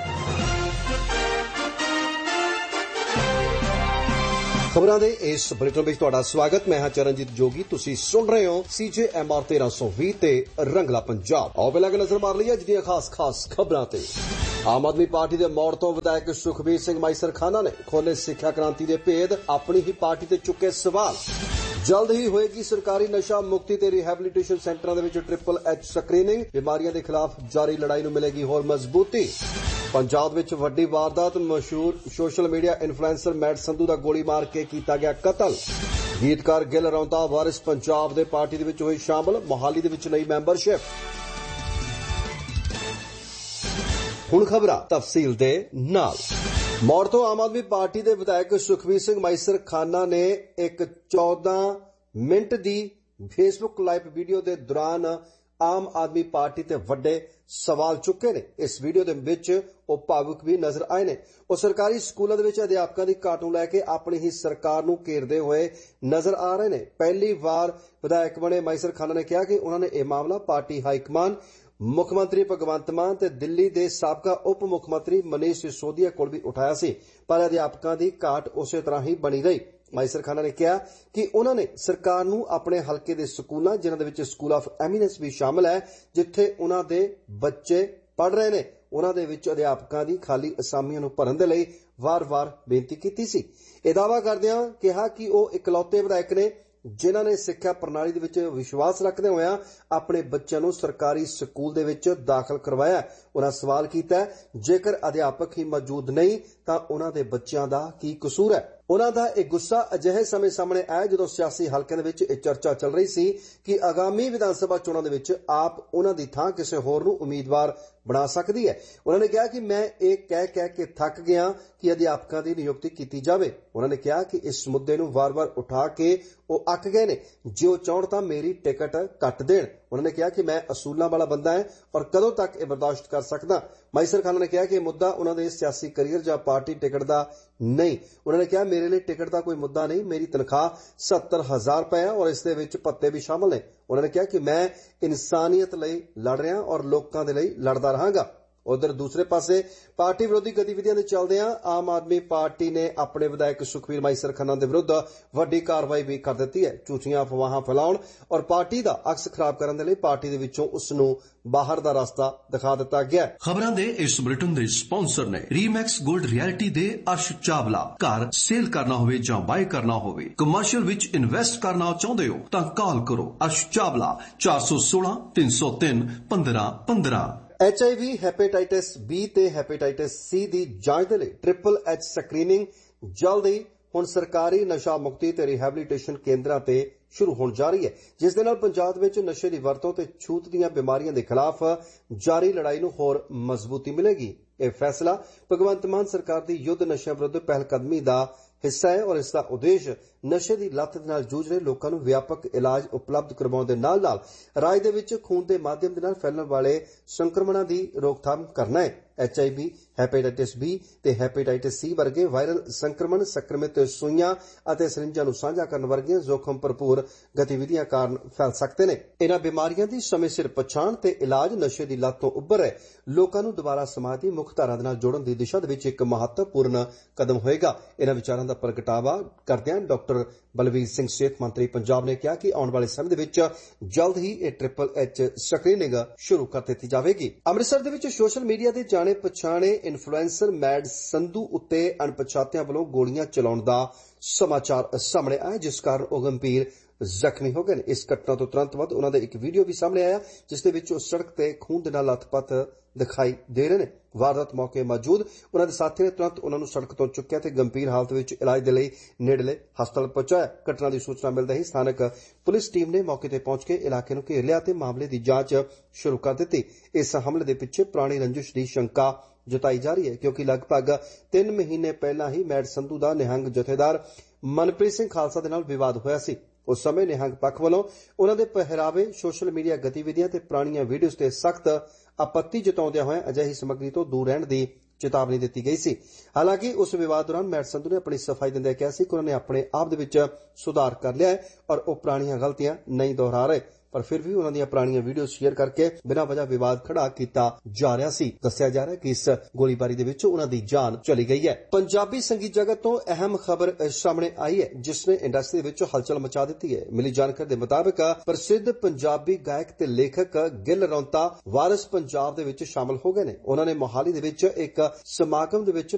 ਖਬਰਾਂ ਦੇ ਇਸ ਬੁਲੇਟਿਨ ਵਿੱਚ ਤੁਹਾਡਾ ਸਵਾਗਤ। ਮੈਂ ਹਾਂ ਚਰਨਜੀਤ ਜੋਗੀ, ਤੁਸੀਂ ਸੁਣ ਰਹੇ ਹੋ ਸੀ ਜੇ ਐਮ ਆਰ ਤੇਰਾਂ ਸੌ ਵੀਹ ਤੇ ਰੰਗਲਾ ਪੰਜਾਬ। ਆਓ ਪਹਿਲਾਂ ਨਜ਼ਰ ਮਾਰ ਲਈਏ ਅੱਜ ਦੀਆਂ ਖਾਸ ਖਾਸ ਖਬਰਾਂ ਤੇ। ਆਮ ਆਦਮੀ ਪਾਰਟੀ ਦੇ ਮੋੜ ਤੋਂ ਵਿਧਾਇਕ ਸੁਖਬੀਰ ਸਿੰਘ ਮਾਈਸਰਖਾਨਾ ਨੇ ਖੋਲੇ ਸਿੱਖਿਆ ਕ੍ਰਾਂਤੀ ਦੇ ਭੇਦ, ਆਪਣੀ ਹੀ ਪਾਰਟੀ ਤੇ ਚੁੱਕੇ ਸਵਾਲ। ਜਲਦ ਹੀ ਹੋਏਗੀ ਸਰਕਾਰੀ ਨਸ਼ਾ ਮੁਕਤੀ ਤੇ ਰਿਹੈਬਲੀਟੇਸ਼ਨ ਸੈਂਟਰਾਂ ਦੇ ਵਿੱਚ ਟ੍ਰਿਪਲ ਐਚ ਸਕਰੀਨਿੰਗ, ਬਿਮਾਰੀਆਂ ਦੇ ਖਿਲਾਫ ਜਾਰੀ ਲੜਾਈ ਨੂੰ ਮਿਲੇਗੀ ਹੋਰ ਮਜ਼ਬੂਤੀ। ਪੰਜਾਬ ਵਿੱਚ ਵੱਡੀ ਵਾਰਦਾਤ, ਮਸ਼ਹੂਰ social media influencer mat Sandhu ਦਾ ਗੋਲੀ ਮਾਰ ਕੇ ਕੀਤਾ ਗਿਆ ਕਤਲ। ਗੀਤਕਾਰ ਗਿੱਲ ਰੌਂਤਾ ਵਾਰਿਸ ਪੰਜਾਬ ਦੇ ਪਾਰਟੀ ਦੇ ਵਿੱਚ ਹੋਈ ਸ਼ਾਮਲ, ਮੋਹਾਲੀ ਦੇ ਵਿੱਚ ਲਈ ਮੈਂਬਰਸ਼ਿਪ। ਹੁਣ ਖਬਰਾਂ ਤਫਸੀਲ ਦੇ ਨਾਲ। ਮੌੜ ਤੋਂ ਆਮ ਆਦਮੀ ਪਾਰਟੀ ਦੇ ਵਿਧਾਇਕ ਸੁਖਬੀਰ ਸਿੰਘ ਮਾਈਸਰਖਾਨਾ ਨੇ ਇੱਕ ਚੌਦਾਂ ਮਿੰਟ ਦੀ ਫੇਸਬੁੱਕ ਲਾਈਵ ਵੀਡੀਓ ਦੇ ਦੌਰਾਨ ਆਮ ਆਦਮੀ ਪਾਰਟੀ ਤੇ ਵੱਡੇ ਸਵਾਲ ਚੁੱਕੇ ਨੇ। ਇਸ ਵੀਡੀਓ ਦੇ ਵਿੱਚ ਉਹ ਭਾਵੁਕ ਵੀ ਨਜ਼ਰ ਆਏ ਨੇ। ਉਹ ਸਰਕਾਰੀ ਸਕੂਲਾਂ ਦੇ ਵਿੱਚ ਅਧਿਆਪਕਾਂ ਦੀ ਘਾਟ ਨੂੰ ਲੈ ਕੇ ਆਪਣੀ ਹੀ ਸਰਕਾਰ ਨੂੰ ਘੇਰਦੇ ਹੋਏ ਨਜ਼ਰ ਆ ਰਹੇ ਨੇ। ਪਹਿਲੀ ਵਾਰ ਵਿਧਾਇਕ ਬਣੇ ਮਾਈਸਰਖਾਨਾ ਨੇ ਕਿਹਾ ਕਿ ਉਹਨਾਂ ਨੇ ਇਹ ਮਾਮਲਾ ਪਾਰਟੀ ਹਾਈਕਮਾਨ, ਮੁੱਖ ਮੰਤਰੀ ਭਗਵੰਤ ਮਾਨ ਤੇ ਦਿੱਲੀ ਦੇ ਸਾਬਕਾ ਉਪ ਮੁੱਖ ਮੰਤਰੀ ਮਨੀਸ਼ ਸਿਸੋਦੀਆ ਕੋਲ ਵੀ ਉਠਾਇਆ ਸੀ, ਪਰ ਅਧਿਆਪਕਾਂ ਦੀ ਘਾਟ ਉਸੇ ਤਰ੍ਹਾਂ ਹੀ ਬਣੀ ਰਹੀ। ਮਾਈਸਰਖਾਨਾ ਨੇ ਕਿਹਾ ਕਿ ਉਹਨਾਂ ਨੇ ਸਰਕਾਰ ਨੂੰ ਆਪਣੇ ਹਲਕੇ ਦੇ ਸਕੂਲਾਂ, ਜਿਨ੍ਹਾਂ ਦੇ ਵਿੱਚ ਸਕੂਲ ਆਫ ਐਮੀਨੈਂਸ ਵੀ ਸ਼ਾਮਲ ਹੈ, ਜਿੱਥੇ ਉਹਨਾਂ ਦੇ ਬੱਚੇ ਪੜ੍ਹ ਰਹੇ ਨੇ, ਉਹਨਾਂ ਦੇ ਵਿੱਚ ਅਧਿਆਪਕਾਂ ਦੀ ਖਾਲੀ ਅਸਾਮੀਆਂ ਨੂੰ ਭਰਨ ਦੇ ਲਈ ਵਾਰ-ਵਾਰ ਬੇਨਤੀ ਕੀਤੀ ਸੀ। ਇਹ ਦਾਅਵਾ ਕਰਦਿਆਂ ਕਿਹਾ ਕਿ ਉਹ ਇਕਲੌਤੇ ਵਿਧਾਇਕ ਨੇ ਜਿਨ੍ਹਾਂ ਨੇ ਸਿੱਖਿਆ ਪ੍ਰਣਾਲੀ ਦੇ ਵਿੱਚ ਵਿਸ਼ਵਾਸ ਰੱਖਦੇ ਹੋਇਆ ਆਪਣੇ ਬੱਚਿਆਂ ਨੂੰ ਸਰਕਾਰੀ ਸਕੂਲ ਦੇ ਵਿੱਚ ਦਾਖਲ ਕਰਵਾਇਆ। ਉਹਨਾਂ ਸਵਾਲ ਕੀਤਾ, ਜੇਕਰ ਅਧਿਆਪਕ ਹੀ ਮੌਜੂਦ ਨਹੀਂ ਤਾਂ ਉਹਨਾਂ ਦੇ ਬੱਚਿਆਂ ਦਾ ਕੀ ਕਸੂਰ ਹੈ। ਉਹਨਾਂ ਦਾ ਇਹ ਗੁੱਸਾ ਅਜਿਹੇ ਸਮੇਂ ਸਾਹਮਣੇ ਆਇਆ ਜਦੋਂ ਸਿਆਸੀ ਹਲਕਿਆਂ ਦੇ ਵਿੱਚ ਇਹ ਚਰਚਾ ਚੱਲ ਰਹੀ ਸੀ ਕਿ ਆਗਾਮੀ ਵਿਧਾਨ ਸਭਾ ਚੋਣਾਂ ਦੇ ਵਿੱਚ ਆਪ ਉਹਨਾਂ ਦੀ ਥਾਂ ਕਿਸੇ ਹੋਰ ਨੂੰ ਉਮੀਦਵਾਰ ਬਣਾ ਸਕਦੀ ਹੈ। ਉਹਨਾਂ ਨੇ ਕਿਹਾ ਕਿ ਮੈਂ ਇਹ ਕਹਿ ਕਹਿ ਕੇ ਥੱਕ ਗਿਆ ਕਿ ਅਧਿਆਪਕਾਂ ਦੀ ਨਿਯੁਕਤੀ ਕੀਤੀ ਜਾਵੇ। ਉਹਨਾਂ ਨੇ ਕਿਹਾ ਕਿ ਇਸ ਮੁੱਦੇ ਨੂੰ ਵਾਰ-ਵਾਰ ਉਠਾ ਕੇ ਉਹ ਅੱਕ ਗਏ ਨੇ, ਜੇ ਉਹ ਚਾਹਣ ਤਾਂ ਮੇਰੀ ਟਿਕਟ ਕੱਟ ਦੇਣ। ਉਹਨਾਂ ਨੇ ਕਿਹਾ ਕਿ ਮੈਂ ਅਸੂਲਾਂ ਵਾਲਾ ਬੰਦਾ ਹਾਂ ਔਰ ਕਦੋਂ ਤੱਕ ਇਹ ਬਰਦਾਸ਼ਤ ਕਰ ਸਕਦਾ। ਮਾਈਸਰਖਾਨਾ ਨੇ ਕਿਹਾ ਕਿ ਇਹ ਮੁੱਦਾ ਉਹਨਾਂ ਦੇ ਸਿਆਸੀ ਕਰੀਅਰ ਜਾਂ ਪਾਰਟੀ ਟਿਕਟ ਦਾ ਨਹੀਂ। ਉਹਨਾਂ ਨੇ ਕਿਹਾ ਮੇਰੇ ਲਈ ਟਿਕਟ ਦਾ ਕੋਈ ਮੁੱਦਾ ਨਹੀਂ, ਮੇਰੀ ਤਨਖਾਹ ਸੱਤਰ ਹਜ਼ਾਰ ਰੁਪਏ ਹੈ ਔਰ ਇਸ ਦੇ ਵਿੱਚ ਭੱਤੇ ਵੀ ਸ਼ਾਮਲ ਨੇ। ਉਹਨਾਂ ਨੇ ਕਿਹਾ ਕਿ ਮੈਂ ਇਨਸਾਨੀਅਤ ਲਈ ਲੜ ਰਿਹਾ ਔਰ ਲੋਕਾਂ ਦੇ ਲਈ ਲੜਦਾ ਰਹਾਂਗਾ। ਉਧਰ ਦੂਸਰੇ ਪਾਸੇ ਪਾਰਟੀ ਵਿਰੋਧੀ ਗਤੀਵਿਧੀਆਂ ਦੇ ਚੱਲਦਿਆਂ ਆਮ ਆਦਮੀ ਪਾਰਟੀ ਨੇ ਆਪਣੇ ਵਿਧਾਇਕ ਸੁਖਬੀਰ ਮਾਈਸਰਖਾਨਾ ਦੇ ਵਿਰੁੱਧ ਵੱਡੀ ਕਾਰਵਾਈ ਵੀ ਕਰ ਦਿੱਤੀ ਹੈ। ਝੂਠੀਆਂ ਅਫਵਾਹਾਂ ਫੈਲਾਉਣ ਔਰ ਪਾਰਟੀ ਦਾ ਅਕਸ ਖਰਾਬ ਕਰਨ ਦੇ ਲਈ ਪਾਰਟੀ ਦੇ ਵਿੱਚੋਂ ਉਸ ਨੂੰ ਬਾਹਰ ਦਾ ਰਸਤਾ ਦਿਖਾ ਦਿੱਤਾ ਗਿਆ। ਖਬਰਾਂ ਦੇ ਇਸ ਬੁਲੇਟਿਨ ਦੇ ਸਪਾਂਸਰ ਨੇ ਰੀਮੈਕਸ 골ਡ ਰਿਐਲਿਟੀ ਦੇ ਅਰਸ਼ ਚਾਵਲਾ। ਘਰ ਸੇਲ ਕਰਨਾ ਹੋਵੇ ਜਾਂ ਬਾਏ ਕਰਨਾ ਹੋਵੇ, ਕਮਰਸ਼ੀਅਲ ਵਿੱਚ ਇਨਵੈਸਟ ਕਰਨਾ ਚਾਹੁੰਦੇ ਹੋ ਤਾਂ ਕਾਲ ਕਰੋ ਅਰਸ਼ ਚਾਵਲਾ ਚਾਰ ਸੌ ਸੋਲਾਂ ਤਿੰਨ ਸੌ ਤਿੰਨ ਪੰਦਰਾਂ ਪੰਦਰਾਂ। H I we, hepatitis B ਤੇ ਹੈਪੇਟਾਈਟਸ ਸੀ ਦੀ ਜਾਂਚ ਦੇ ਲਈ ਟ੍ਰਿਪਲ ਐਚ ਸਕਰੀਨਿੰਗ ਜਲਦ ਹੀ ਹੁਣ ਸਰਕਾਰੀ ਨਸ਼ਾ ਮੁਕਤੀ ਤੇ ਰਿਹੈਬਲੀਟੇਸ਼ਨ ਕੇਂਦਰਾਂ ਤੇ ਸ਼ੁਰੂ ਹੋਣ ਜਾ ਰਹੀ ਹੈ, ਜਿਸ ਦੇ ਨਾਲ ਪੰਜਾਬ ਵਿੱਚ ਨਸ਼ੇ ਦੀ ਵਰਤੋਂ ਤੇ ਛੂਤ ਦੀਆਂ ਬਿਮਾਰੀਆਂ ਦੇ ਖਿਲਾਫ ਜਾਰੀ ਲੜਾਈ ਨੂੰ ਹੋਰ ਮਜ਼ਬੂਤੀ ਮਿਲੇਗੀ। ਇਹ ਫੈਸਲਾ ਭਗਵੰਤ ਮਾਨ ਸਰਕਾਰ ਦੀ ਯੁੱਧ ਨਸ਼ਿਆਂ ਵਿਰੁੱਧ ਪਹਿਲਕਦਮੀ ਦਾ ਹਿੱਸਾ ਹੈ ਔਰ ਇਸ ਦਾ ਉਦੇਸ਼ ਨਸ਼ੇ ਦੀ ਲੱਤ ਦੇ ਨਾਲ ਜੂਝ ਰਹੇ ਲੋਕਾਂ ਨੂੰ ਵਿਆਪਕ ਇਲਾਜ ਉਪਲਬਧ ਕਰਵਾਉਣ ਦੇ ਨਾਲ ਨਾਲ ਰਾਜ ਦੇ ਵਿੱਚ ਖੂਨ ਦੇ ਮਾਧਿਅਮ ਦੇ ਨਾਲ ਫੈਲਣ ਵਾਲੇ ਸੰਕਰਮਣਾਂ ਦੀ ਰੋਕਥਾਮ ਕਰਨਾ ਹੈ। H I we hepatitis B ਤੇ ਹੈਪੇਟਾਈਟਿਸ ਸੀ ਵਰਗੇ ਵਾਇਰਲ ਸੰਕਰਮਣ ਸੰਕਰਮਿਤ ਸੂਈਆਂ ਅਤੇ ਸਰਿੰਜਾਂ ਨੂੰ ਸਾਂਝਾ ਕਰਨ ਵਰਗੀਆਂ ਜ਼ੋਖਮ ਭਰਪੂਰ ਗਤੀਵਿਧੀਆਂ ਕਾਰਨ ਫੈਲ ਸਕਦੇ ਨੇ। ਇਹਨਾਂ ਬਿਮਾਰੀਆਂ ਦੀ ਸਮੇਂ ਸਿਰ ਪਛਾਣ ਤੇ ਇਲਾਜ ਨਸ਼ੇ ਦੀ ਲੱਤ ਤੋਂ ਉੱਭਰ ਰਹੇ ਲੋਕਾਂ ਨੂੰ ਦੁਬਾਰਾ ਸਮਾਜ ਦੀ ਮੁੱਖ ਧਾਰਾ ਦੇ ਨਾਲ ਜੋੜਨ ਦੀ ਦਿਸ਼ਾ ਦੇ ਵਿੱਚ ਇੱਕ ਮਹੱਤਵਪੂਰਨ ਕਦਮ ਹੋਏਗਾ। ਇਹਨਾਂ ਵਿਚਾਰਾਂ ਦਾ ਪ੍ਰਗਟਾਵਾ ਕਰਦਿਆਂ ਡਾਕਟਰ ਬਲਵੀਰ ਸਿੰਘ ਸਿਹਤ ਮੰਤਰੀ ਪੰਜਾਬ ਨੇ ਕਿਹਾ ਕਿ ਆਉਣ ਵਾਲੇ ਸਮੇਂ ਦੇ ਵਿੱਚ ਜਲਦ ਹੀ ਇਹ ਟ੍ਰਿਪਲ ਐਚ ਸਕਰੀਨਿੰਗ ਸ਼ੁਰੂ ਕਰ ਦਿੱਤੀ ਜਾਵੇਗੀ। ਅੰਮ੍ਰਿਤਸਰ ਦੇ ਵਿੱਚ ਸੋਸ਼ਲ ਮੀਡੀਆ ਦੇ ਜਾਣੇ ਪਛਾਣੇ ਇਨਫਲੂਐਂਸਰ ਮੈਡ ਸੰਧੂ ਉੱਤੇ ਅਣਪਛਾਤਿਆਂ ਵੱਲੋਂ ਗੋਲੀਆਂ ਚਲਾਉਣ ਦਾ ਸਮਾਚਾਰ ਸਾਹਮਣੇ ਆਇਆ, ਜਿਸ ਕਾਰਨ ਉਹ ਗੰਭੀਰ ਜ਼ਖਮੀ ਹੋ ਗਏ ਨੇ। ਇਸ ਘਟਨਾ ਤੋਂ ਤੁਰੰਤ ਬਾਅਦ ਉਹਨਾਂ ਦਾ ਇੱਕ ਵੀਡੀਓ ਵੀ ਸਾਹਮਣੇ ਆਇਆ, ਜਿਸ ਦੇ ਵਿੱਚ ਉਹ ਸੜਕ ਤੇ ਖੂਨ ਦੇ ਨਾਲ ਲੱਥਪੱਥ ਦਿਖਾਈ ਦੇ ਰਹੇ ਨੇ। ਵਾਰਦਾਤ ਮੌਕੇ ਮੌਜੂਦ ਉਹਨਾਂ ਦੇ ਸਾਥੀ ਨੇ ਤੁਰੰਤ ਉਹਨਾਂ ਨੂੰ ਸੜਕ ਤੋਂ ਚੁੱਕਿਆ ਤੇ ਗੰਭੀਰ ਹਾਲਤ ਵਿੱਚ ਇਲਾਜ ਦੇ ਲਈ ਨੇੜਲੇ ਹਸਪਤਾਲ ਪਹੁੰਚਾਇਆ। ਘਟਨਾ ਦੀ ਸੂਚਨਾ ਮਿਲਦੇ ਹੀ ਸਥਾਨਕ ਪੁਲਿਸ ਟੀਮ ਨੇ ਮੌਕੇ ਤੇ ਪਹੁੰਚ ਕੇ ਇਲਾਕੇ ਨੂੰ ਘੇਰ ਲਿਆ ਤੇ ਮਾਮਲੇ ਦੀ ਜਾਂਚ ਸ਼ੁਰੂ ਕਰ ਦਿੱਤੀ। ਇਸ ਹਮਲੇ ਦੇ ਪਿੱਛੇ ਪੁਰਾਣੀ ਰੰਜਿਸ਼ ਦੀ ਸ਼ੰਕਾ ਜਤਾਈ ਜਾ ਰਹੀ ਹੈ, ਕਿਉਂਕਿ ਲਗਭਗ ਤਿੰਨ ਮਹੀਨੇ ਪਹਿਲਾਂ ਹੀ ਮੈਡ ਸੰਧੂ ਦਾ ਨਿਹੰਗ ਜਥੇਦਾਰ ਮਨਪ੍ਰੀਤ ਸਿੰਘ ਖਾਲਸਾ ਦੇ ਨਾਲ ਵਿਵਾਦ ਹੋਇਆ ਸੀ। ਉਸ ਸਮੇਂ ਨਿਹੰਗ ਪੱਖ ਵੱਲੋਂ ਉਹਨਾਂ ਦੇ ਪਹਿਰਾਵੇ, ਸੋਸ਼ਲ ਮੀਡੀਆ ਗਤੀਵਿਧੀਆਂ ਤੇ ਪੁਰਾਣੀਆਂ ਵੀਡੀਓਜ਼ ਤੇ ਸਖਤ ਆਪੱਤੀ ਜਤਾਉਂਦਿਆਂ ਹੋਇਆਂ ਅਜਿਹੀ ਸਮੱਗਰੀ ਤੋਂ ਦੂਰ ਰਹਿਣ ਦੀ ਚੇਤਾਵਨੀ ਦਿੱਤੀ ਗਈ ਸੀ। ਹਾਲਾਂਕਿ ਉਸ ਵਿਵਾਦ ਦੌਰਾਨ ਮੈਡ ਸੰਧੂ ਨੇ ਆਪਣੀ ਸਫਾਈ ਦਿੰਦਿਆਂ ਕਿਹਾ ਸੀ ਕਿ ਉਹਨਾਂ ਨੇ ਆਪਣੇ ਆਪ ਦੇ ਵਿੱਚ ਸੁਧਾਰ ਕਰ ਲਿਆ ਹੈ ਔਰ ਉਹ ਪੁਰਾਣੀਆਂ ਗਲਤੀਆਂ ਨਹੀਂ ਦੁਹਰਾ ਰਹੇ, ਪਰ ਫਿਰ ਵੀ ਉਹਨਾਂ ਦੀਆਂ ਪੁਰਾਣੀਆਂ ਵੀਡੀਓ ਸ਼ੇਅਰ ਕਰਕੇ ਬਿਨਾਂ ਵਜ੍ਹਾ ਵਿਵਾਦ ਖੜਾ ਕੀਤਾ ਜਾ ਰਿਹਾ ਸੀ। ਦੱਸਿਆ ਜਾ ਰਿਹਾ ਕਿ ਇਸ ਗੋਲੀਬਾਰੀ ਦੇ ਵਿੱਚ ਉਹਨਾਂ ਦੀ ਜਾਨ ਚਲੀ ਗਈ ਹੈ। ਪੰਜਾਬੀ ਸੰਗੀਤ ਜਗਤ ਤੋਂ ਅਹਿਮ ਖਬਰ ਸਾਹਮਣੇ ਆਈ ਹੈ, ਜਿਸ ਨੇ ਇੰਡਸਟਰੀ ਦੇ ਵਿੱਚ ਹਲਚਲ ਮਚਾ ਦਿੱਤੀ ਹੈ। ਮਿਲੀ ਜਾਣਕਾਰੀ ਦੇ ਮੁਤਾਬਕ ਪ੍ਰਸਿੱਧ ਪੰਜਾਬੀ ਗਾਇਕ ਤੇ ਲੇਖਕ ਗਿੱਲ ਰੌਂਤਾ ਵਾਰਿਸ ਪੰਜਾਬ ਦੇ ਵਿੱਚ ਸ਼ਾਮਲ ਹੋ ਗਏ ਨੇ। ਉਹਨਾਂ ਨੇ ਮੋਹਾਲੀ ਦੇ ਵਿੱਚ ਇੱਕ ਸਮਾਗਮ ਦੇ ਵਿੱਚ